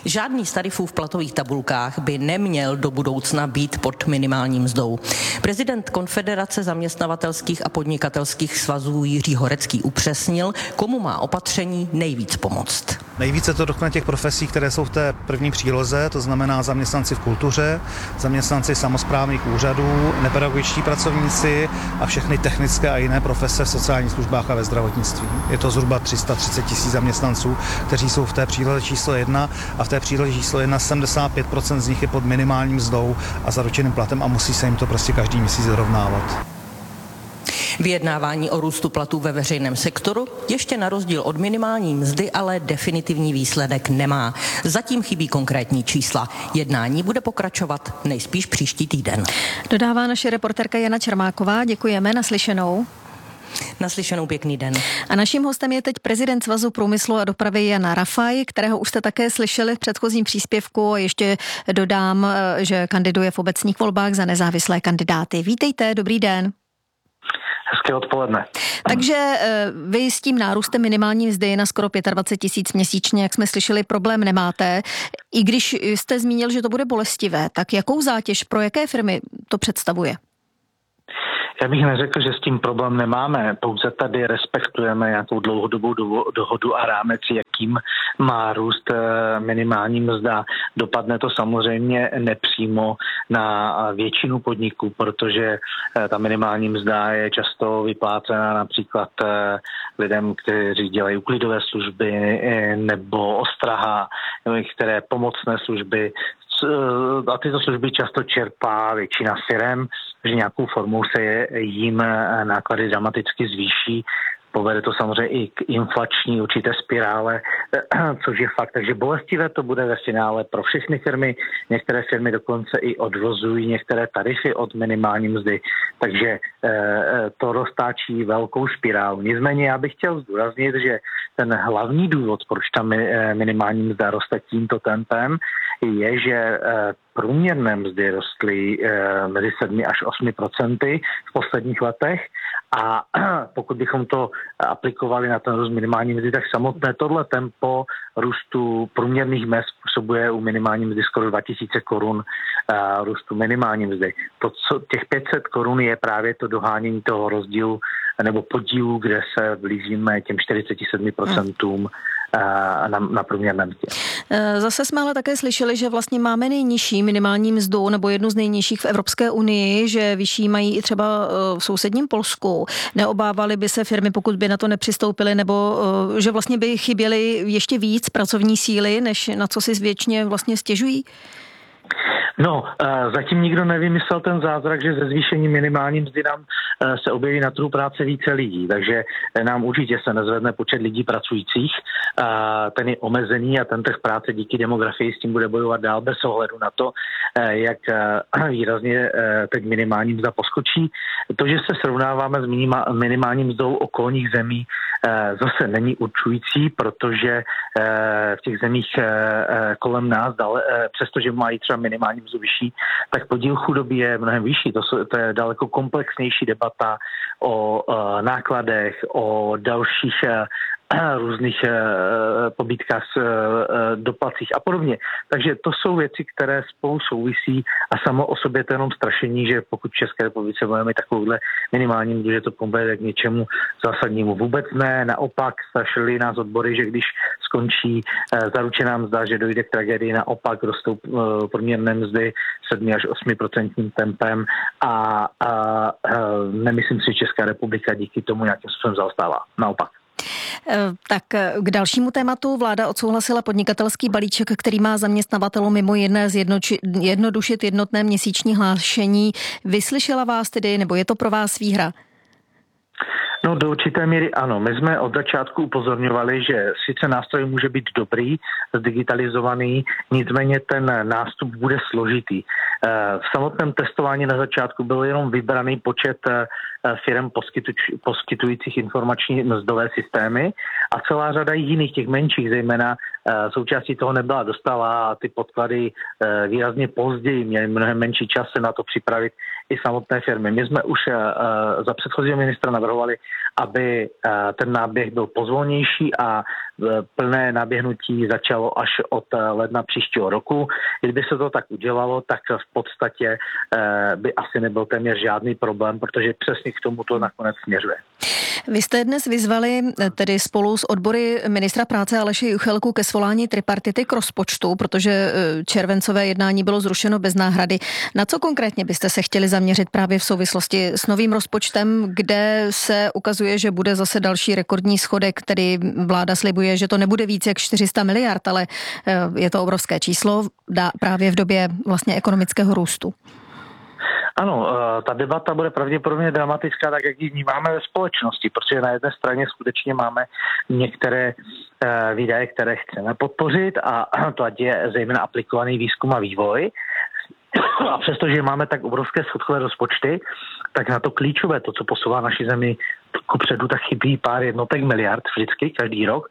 Žádný z tarifů v platových tabulkách by neměl do budoucna být pod minimální mzdou. Prezident Konfederace zaměstnavatelských a podnikatelských svazů Jiří Horecký upřesnil, komu má opatření nejvíc pomoct. Nejvíce to dotkne těch profesí, které jsou v té první příloze, to znamená zaměstnanci v kultuře, zaměstnanci samosprávných úřadů, nepedagogičtí pracovníci a všechny technické a jiné profese v sociálních službách a ve zdravotnictví. Je to zhruba 330 000 zaměstnanců, kteří jsou v té příloze číslo 1 a v té příloze číslo 1 75% z nich je pod minimálním mzdou a zaručeným platem a musí se jim to prostě každý měsíc dorovnávat. Vyjednávání o růstu platů ve veřejném sektoru ještě na rozdíl od minimální mzdy ale definitivní výsledek nemá. Zatím chybí konkrétní čísla. Jednání bude pokračovat nejspíš příští týden. Dodává naše reportérka Jana Čermáková. Děkujeme, naslyšenou. Naslyšenou, pěkný den. A naším hostem je teď prezident Svazu průmyslu a dopravy Jan Rafaj, kterého už jste také slyšeli v předchozím příspěvku. Ještě dodám, že kandiduje v obecních volbách za nezávislé kandidáty. Vítejte, dobrý den. Hezké odpoledne. Takže vy s tím nárůstem minimální mzdy na skoro 25 000 měsíčně, jak jsme slyšeli, problém nemáte. I když jste zmínil, že to bude bolestivé, tak jakou zátěž pro jaké firmy to představuje? Já bych neřekl, že s tím problém nemáme, pouze tady respektujeme nějakou dlouhodobou dohodu a rámec, jakým má růst minimální mzda. Dopadne to samozřejmě nepřímo na většinu podniků, protože ta minimální mzda je často vyplácena například lidem, kteří dělají uklidové služby nebo ostraha, nebo některé pomocné služby. A tyto služby často čerpá většina firem, že nějakou formou se jim náklady dramaticky zvýší. Povede to samozřejmě i k inflační určité spirále, což je fakt. Takže bolestivé to bude ve finále pro všechny firmy. Některé firmy dokonce i odvozují některé tarify od minimální mzdy. Takže to roztáčí velkou spirálu. Nicméně já bych chtěl zdůraznit, že ten hlavní důvod, proč ta minimální mzda roste tímto tempem, je, že průměrné mzdy rostly mezi 7 až 8% v posledních letech a pokud bychom to aplikovali na ten růst minimální mzdy, tak samotné tohle tempo růstu průměrných mezd způsobuje u minimální mzdy skoro 2000 korun růstu minimální mzdy. Těch 500 korun je právě to dohánění toho rozdílu nebo podílu, kde se blížíme těm 47% na průměrné mzdě. Zase jsme ale také slyšeli, že vlastně máme nejnižší minimální mzdu nebo jednu z nejnižších v Evropské unii, že vyšší mají i třeba v sousedním Polsku. Neobávaly by se firmy, pokud by na to nepřistoupily, nebo že vlastně by chyběly ještě víc pracovní síly, než na co si většině vlastně stěžují? No, zatím nikdo nevymyslel ten zázrak, že ze zvýšení minimální mzdy nám se objeví na trhu práce více lidí, takže nám určitě se nezvedne počet lidí pracujících, ten je omezený a ten trh práce díky demografii s tím bude bojovat dál bez ohledu na to, jak výrazně teď minimální mzda poskočí. To, že se srovnáváme s minimální mzdou okolních zemí, zase není určující, protože v těch zemích kolem nás, přestože mají třeba minimální mzdu vyšší, tak podíl chudoby je mnohem vyšší. To je daleko komplexnější debata o nákladech, o dalších různých pobídkách, doplatcích a podobně. Takže to jsou věci, které spolu souvisí a samo o sobě to jenom strašení, že pokud v České republice budeme mít takovouhle minimální mzdu, že to povede k něčemu zásadnímu. Vůbec ne, naopak strašili nás odbory, že když skončí zaručená mzda, že dojde k tragédii, naopak rostou průměrné mzdy 7 až 8% tempem a nemyslím si, že Česká republika díky tomu nějakým způsobem zaostává. Naopak. Tak k dalšímu tématu. Vláda odsouhlasila podnikatelský balíček, který má zaměstnavatelům mimo jiné zjednodušit jednotné měsíční hlášení. Vyslyšela vás tedy, nebo je to pro vás výhra? No, do určité míry ano. My jsme od začátku upozorňovali, že sice nástroj může být dobrý, zdigitalizovaný, nicméně ten nástup bude složitý. V samotném testování na začátku byl jenom vybraný počet firm poskytujících informační mzdové systémy a celá řada jiných těch menších, zejména součástí toho nebyla dostala a ty podklady výrazně později měly mnohem menší čas se na to připravit i samotné firmy. My jsme už za předchozího ministra navrhovali, aby ten náběh byl pozvolnější a plné naběhnutí začalo až od ledna příštího roku. Kdyby se to tak udělalo, tak v podstatě by asi nebyl téměř žádný problém, protože přesně k tomu to nakonec směřuje. Vy jste dnes vyzvali tedy spolu s odbory ministra práce Aleše Juchelku ke svolání tripartity k rozpočtu, protože červencové jednání bylo zrušeno bez náhrady. Na co konkrétně byste se chtěli zaměřit právě v souvislosti s novým rozpočtem, kde se ukazuje, že bude zase další rekordní schodek, který vláda slibuje, že to nebude víc jak 400 miliard, ale je to obrovské číslo právě v době vlastně ekonomického růstu. Ano, ta debata bude pravděpodobně dramatická, tak jak ji vnímáme ve společnosti, protože na jedné straně skutečně máme některé výdaje, které chceme podpořit a to ať je zejména aplikovaný výzkum a vývoj. A přestože máme tak obrovské schodkové rozpočty, tak na to klíčové, to, co posouvá naši zemi kupředu, tak chybí pár jednotek miliard vždycky, každý rok.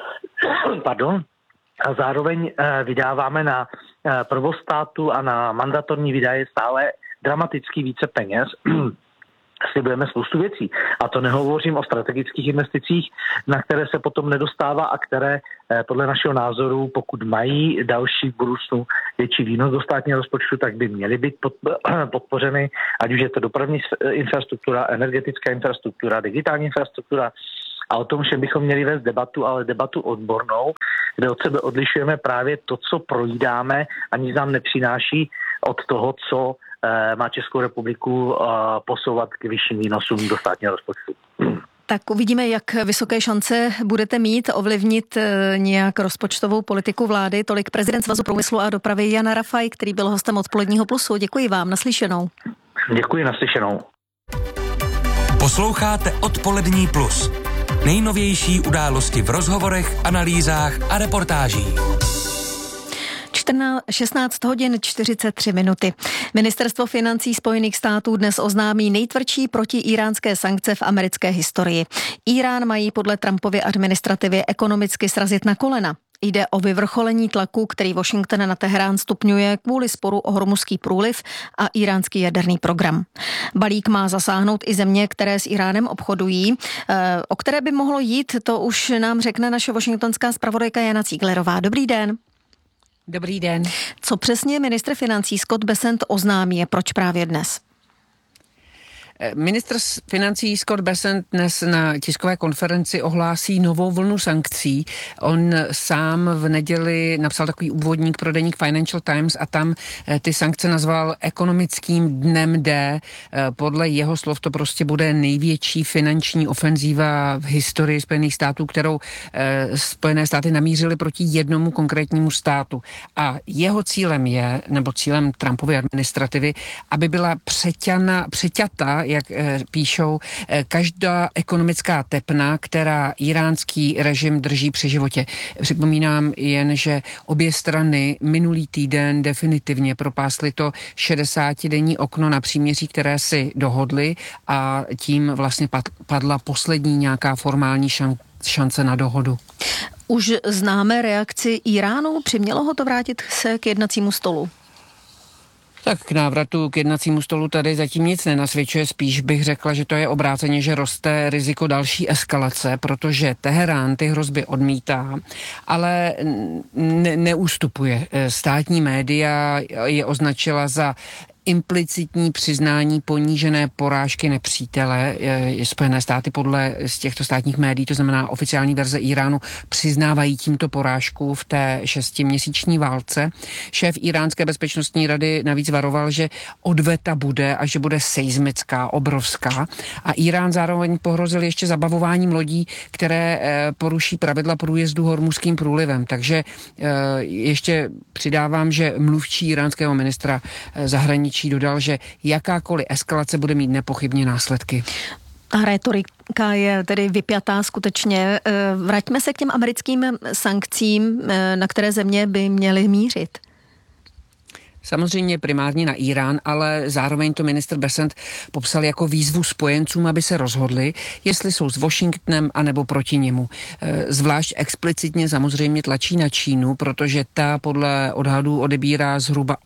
Pardon. A zároveň vydáváme na provoz státu a na mandatorní výdaje stále dramaticky více peněz. Slibujeme spoustu věcí. A to nehovořím o strategických investicích, na které se potom nedostává a které podle našeho názoru, pokud mají další v budoucnu větší výnos do státního rozpočtu, tak by měly být podpořeny, ať už je to dopravní infrastruktura, energetická infrastruktura, digitální infrastruktura. A o tom všem bychom měli vést debatu, ale debatu odbornou, kde od sebe odlišujeme právě to, co projídáme a nic nám nepřináší od toho, co má Českou republiku posouvat k vyšším výnosům do státního rozpočtu. Tak uvidíme, jak vysoké šance budete mít ovlivnit nějak rozpočtovou politiku vlády. Tolik prezident Svazu průmyslu a dopravy Jan Rafaj, který byl hostem Odpoledního plusu. Děkuji vám, naslyšenou. Děkuji, naslyšenou. Posloucháte Odpolední plus. Nejnovější události v rozhovorech, analýzách a reportážích. 16 hodin 43 minuty. Ministerstvo financí Spojených států dnes oznámí nejtvrdší protiíránské sankce v americké historii. Írán mají podle Trumpovy administrativy ekonomicky srazit na kolena. Jde o vyvrcholení tlaku, který Washington na Teherán stupňuje kvůli sporu o Hormuzský průliv a íránský jaderný program. Balík má zasáhnout i země, které s Iránem obchodují. O které by mohlo jít, to už nám řekne naše washingtonská zpravodajka Jana Cíglerová. Dobrý den. Dobrý den. Co přesně ministr financí Scott Bessent oznámí a proč právě dnes? Ministr financí Scott Bessent dnes na tiskové konferenci ohlásí novou vlnu sankcí. On sám v neděli napsal takový úvodník pro deník Financial Times a tam ty sankce nazval ekonomickým dnem D. Podle jeho slov to prostě bude největší finanční ofenzíva v historii Spojených států, kterou Spojené státy namířily proti jednomu konkrétnímu státu. A jeho cílem je, nebo cílem Trumpovy administrativy, aby byla přeťata, jak píšou, každá ekonomická tepna, která iránský režim drží při životě. Připomínám jen, že obě strany minulý týden definitivně propásly to 60-denní okno na příměří, které si dohodly a tím vlastně padla poslední nějaká formální šance na dohodu. Už známe reakci Iránu? Přimělo ho to vrátit se k jednacímu stolu? Tak k návratu k jednacímu stolu tady zatím nic nenasvědčuje, spíš bych řekla, že to je obráceně, že roste riziko další eskalace, protože Teherán ty hrozby odmítá, ale neústupuje. Státní média je označila za implicitní přiznání ponížené porážky nepřítele. Spojené státy podle z těchto státních médií, to znamená oficiální verze Iránu, přiznávají tímto porážku v té 6měsíční válce. Šéf Iránské bezpečnostní rady navíc varoval, že odveta bude a že bude seismická, obrovská. A Irán zároveň pohrozil ještě zabavováním lodí, které poruší pravidla průjezdu Hormuzským průlivem. Takže ještě přidávám, že mluvčí iránského ministra zahraničí dodal, že jakákoliv eskalace bude mít nepochybně následky. Ta retorika je tedy vypjatá skutečně. Vraťme se k těm americkým sankcím, na které země by měly mířit. Samozřejmě primárně na Irán, ale zároveň to ministr Bessent popsal jako výzvu spojencům, aby se rozhodli, jestli jsou s Washingtonem anebo proti němu. Zvlášť explicitně samozřejmě tlačí na Čínu, protože ta podle odhadů odebírá zhruba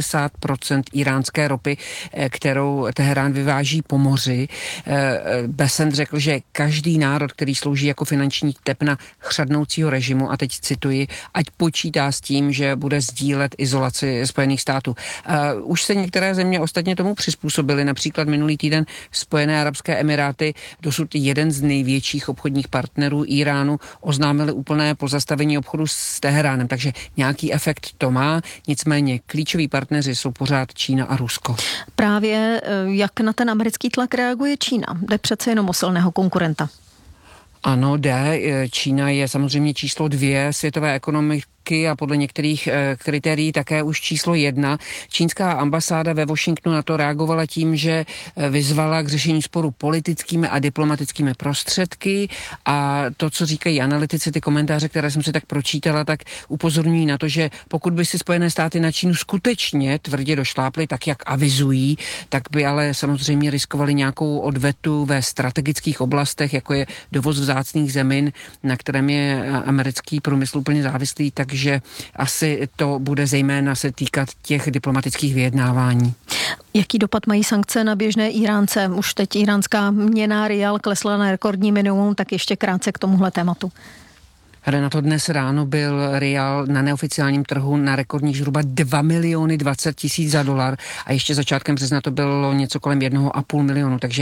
80% iránské ropy, kterou Teherán vyváží po moři. Bessent řekl, že každý národ, který slouží jako finanční tepna chřadnoucího režimu, a teď cituji, ať počítá s tím, že bude sdílet izolaci Spojených států. Už se některé země ostatně tomu přizpůsobily, například minulý týden Spojené arabské emiráty, dosud jeden z největších obchodních partnerů Iránu, oznámili úplné pozastavení obchodu s Teheránem, takže nějaký efekt to má, nicméně klíčoví partneři jsou pořád Čína a Rusko. Právě jak na ten americký tlak reaguje Čína? Jde přece jenom o silného konkurenta. Ano, jde. Čína je samozřejmě číslo 2 světové ekonomiky a podle některých kritérií také už číslo 1. Čínská ambasáda ve Washingtonu na to reagovala tím, že vyzvala k řešení sporu politickými a diplomatickými prostředky, a to, co říkají analytici, ty komentáře, které jsem si tak pročítala, tak upozorňují na to, že pokud by si Spojené státy na Čínu skutečně tvrdě došláply, tak jak avizují, tak by ale samozřejmě riskovali nějakou odvetu ve strategických oblastech, jako je dovoz vzácných zemin, na kterém je americký průmysl úplně závislý, takže asi to bude zejména se týkat těch diplomatických vyjednávání. Jaký dopad mají sankce na běžné Iránce? Už teď iránská měna rial klesla na rekordní minimum, tak ještě krátce k tomuhle tématu. Renato, dnes ráno byl rial na neoficiálním trhu na rekordních zhruba 2 20 000 za dolar a ještě začátkem března to bylo něco kolem 1,5 milionu, takže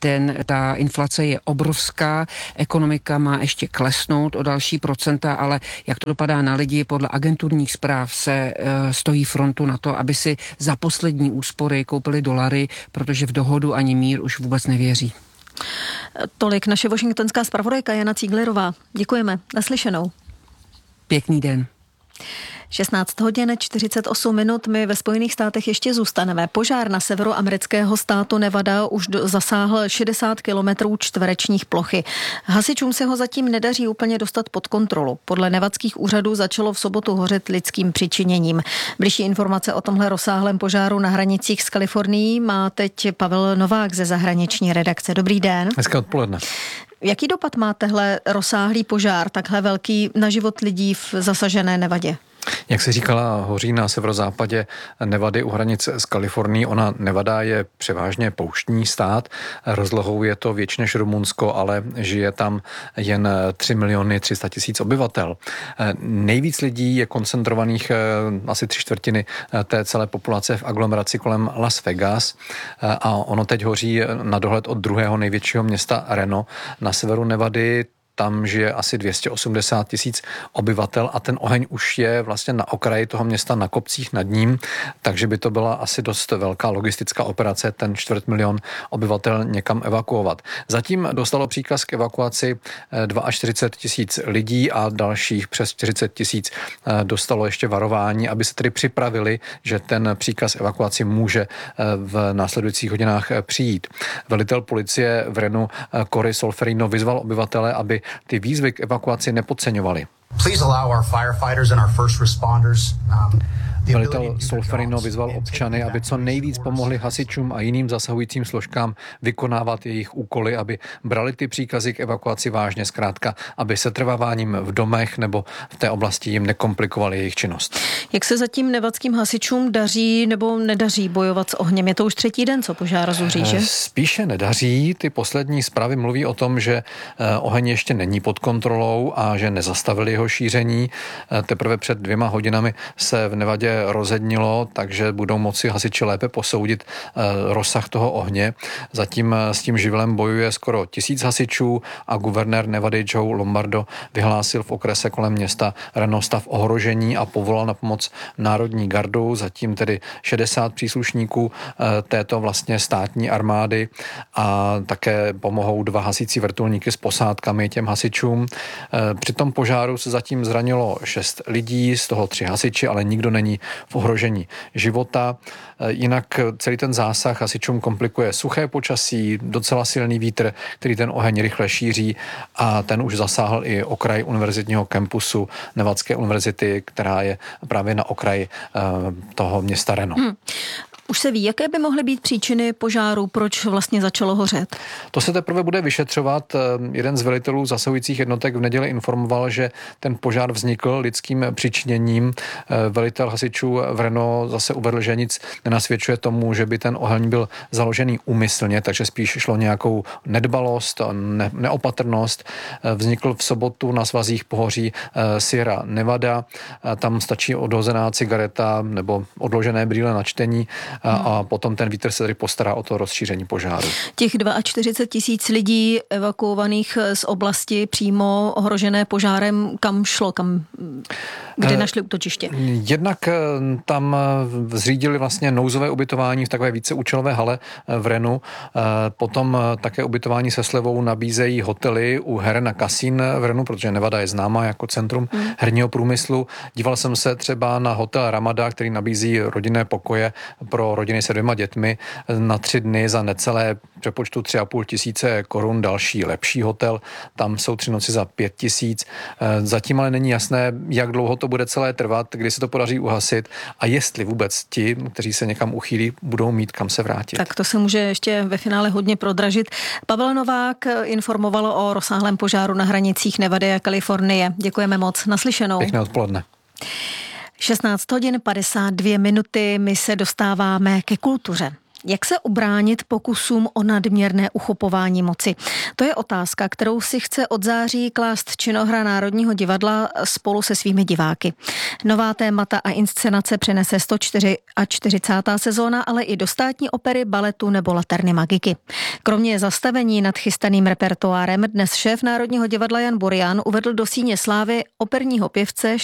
ta inflace je obrovská, ekonomika má ještě klesnout o další procenta, ale jak to dopadá na lidi, podle agenturních zpráv se stojí frontu na to, aby si za poslední úspory koupili dolary, protože v dohodu ani mír už vůbec nevěří. Tolik naše washingtonská zpravodajka Jana Cíglerová. Děkujeme. Naslyšenou. Pěkný den. 16 hodin 48 minut. My ve Spojených státech ještě zůstaneme. Požár na severu amerického státu Nevada už zasáhl 60 kilometrů čtverečních plochy. Hasičům se ho zatím nedaří úplně dostat pod kontrolu. Podle nevadských úřadů začalo v sobotu hořet lidským přičiněním. Bližší informace o tomhle rozsáhlém požáru na hranicích s Kalifornií má teď Pavel Novák ze zahraniční redakce. Dobrý den. Hezké odpoledne. Jaký dopad má tehle rozsáhlý požár, takhle velký, na život lidí v zasažené Nevadě? Jak se říkala, hoří na severozápadě Nevady u hranice s Kalifornií. Nevada je převážně pouštní stát, rozlohou je to větší než Rumunsko, ale žije tam jen 3 300 000 obyvatel. Nejvíc lidí je koncentrovaných, asi 3/4 té celé populace v aglomeraci kolem Las Vegas, a ono teď hoří na dohled od druhého největšího města Reno na severu Nevady. Tam žije asi 280 000 obyvatel a ten oheň už je vlastně na okraji toho města, na kopcích nad ním, takže by to byla asi dost velká logistická operace ten 250 000 obyvatel někam evakuovat. Zatím dostalo příkaz k evakuaci 42 000 lidí a dalších přes 40 000 dostalo ještě varování, aby se tedy připravili, že ten příkaz evakuaci může v následujících hodinách přijít. Velitel policie v Renu Cory Solferino vyzval obyvatele, aby ty výzvy k evakuaci nepodceňovali. Velitel Solferino vyzval občany, aby co nejvíc pomohli hasičům a jiným zasahujícím složkám vykonávat jejich úkoly, aby brali ty příkazy k evakuaci vážně, zkrátka, aby setrváváním v domech nebo v té oblasti jim nekomplikovali jejich činnost. Jak se zatím nevadským hasičům daří nebo nedaří bojovat s ohněm? Je to už 3. den, co požár zuří, že? Spíše nedaří. Ty poslední zprávy mluví o tom, že oheň ještě není pod kontrolou a že nezastavili jeho šíření. Teprve před 2 hodinami se v Nevadě rozednilo, takže budou moci hasiči lépe posoudit rozsah toho ohně. Zatím s tím živlem bojuje skoro 1000 hasičů a guvernér Nevady Joe Lombardo vyhlásil v okrese kolem města Reno stav ohrožení a povolal na pomoc Národní gardu, zatím tedy 60 příslušníků této vlastně státní armády a také pomohou 2 hasící vrtulníky s posádkami těm hasičům. Při tom požáru se zatím zranilo 6 lidí, z toho 3 hasiči, ale nikdo není v ohrožení života. Jinak celý ten zásah hasičům komplikuje suché počasí, docela silný vítr, který ten oheň rychle šíří, a ten už zasáhl i okraj univerzitního kampusu Nevadské univerzity, která je právě na okraji toho města Reno. Už se ví, jaké by mohly být příčiny požáru, proč vlastně začalo hořet? To se teprve bude vyšetřovat. Jeden z velitelů zasahujících jednotek v neděli informoval, že ten požár vznikl lidským přičiněním. Velitel hasičů v Reno zase uvedl, že nic nenasvědčuje tomu, že by ten oheň byl založený úmyslně, takže spíš šlo nějakou nedbalost, neopatrnost. Vznikl v sobotu na svazích pohoří Sierra Nevada. Tam stačí odhozená cigareta nebo odložené brýle na čtení a potom ten vítr se tady postará o to rozšíření požáru. Těch 42 000 lidí evakuovaných z oblasti přímo ohrožené požárem, kam šlo, kde našli útočiště? Jednak tam zřídili vlastně nouzové ubytování v takové víceúčelové hale v Renu. Potom také ubytování se slevou nabízejí hotely u her na kasín v Renu, protože Nevada je známá jako centrum herního průmyslu. Díval jsem se třeba na hotel Ramada, který nabízí rodinné pokoje pro rodiny se 2 dětmi na 3 dny za necelé přepočtu 3,5 tisíce korun. Další lepší hotel, tam jsou 3 noci za 5 tisíc. Zatím ale není jasné, jak dlouho to bude celé trvat, kdy se to podaří uhasit a jestli vůbec ti, kteří se někam uchýlí, budou mít kam se vrátit. Tak to se může ještě ve finále hodně prodražit. Pavel Novák informoval o rozsáhlém požáru na hranicích Nevady a Kalifornie. Děkujeme moc. Naslyšenou. Pěkné odpoledne. 16:52, my se dostáváme ke kultuře. Jak se ubránit pokusům o nadměrné uchopování moci? To je otázka, kterou si chce od září klást činohra Národního divadla spolu se svými diváky. Nová témata a inscenace přinese 144. sezóna, ale i do státní opery, baletu nebo Laterny Magiky. Kromě zastavení nad chystaným repertoárem dnes šéf Národního divadla Jan Burian uvedl do síně slávy operního pěvce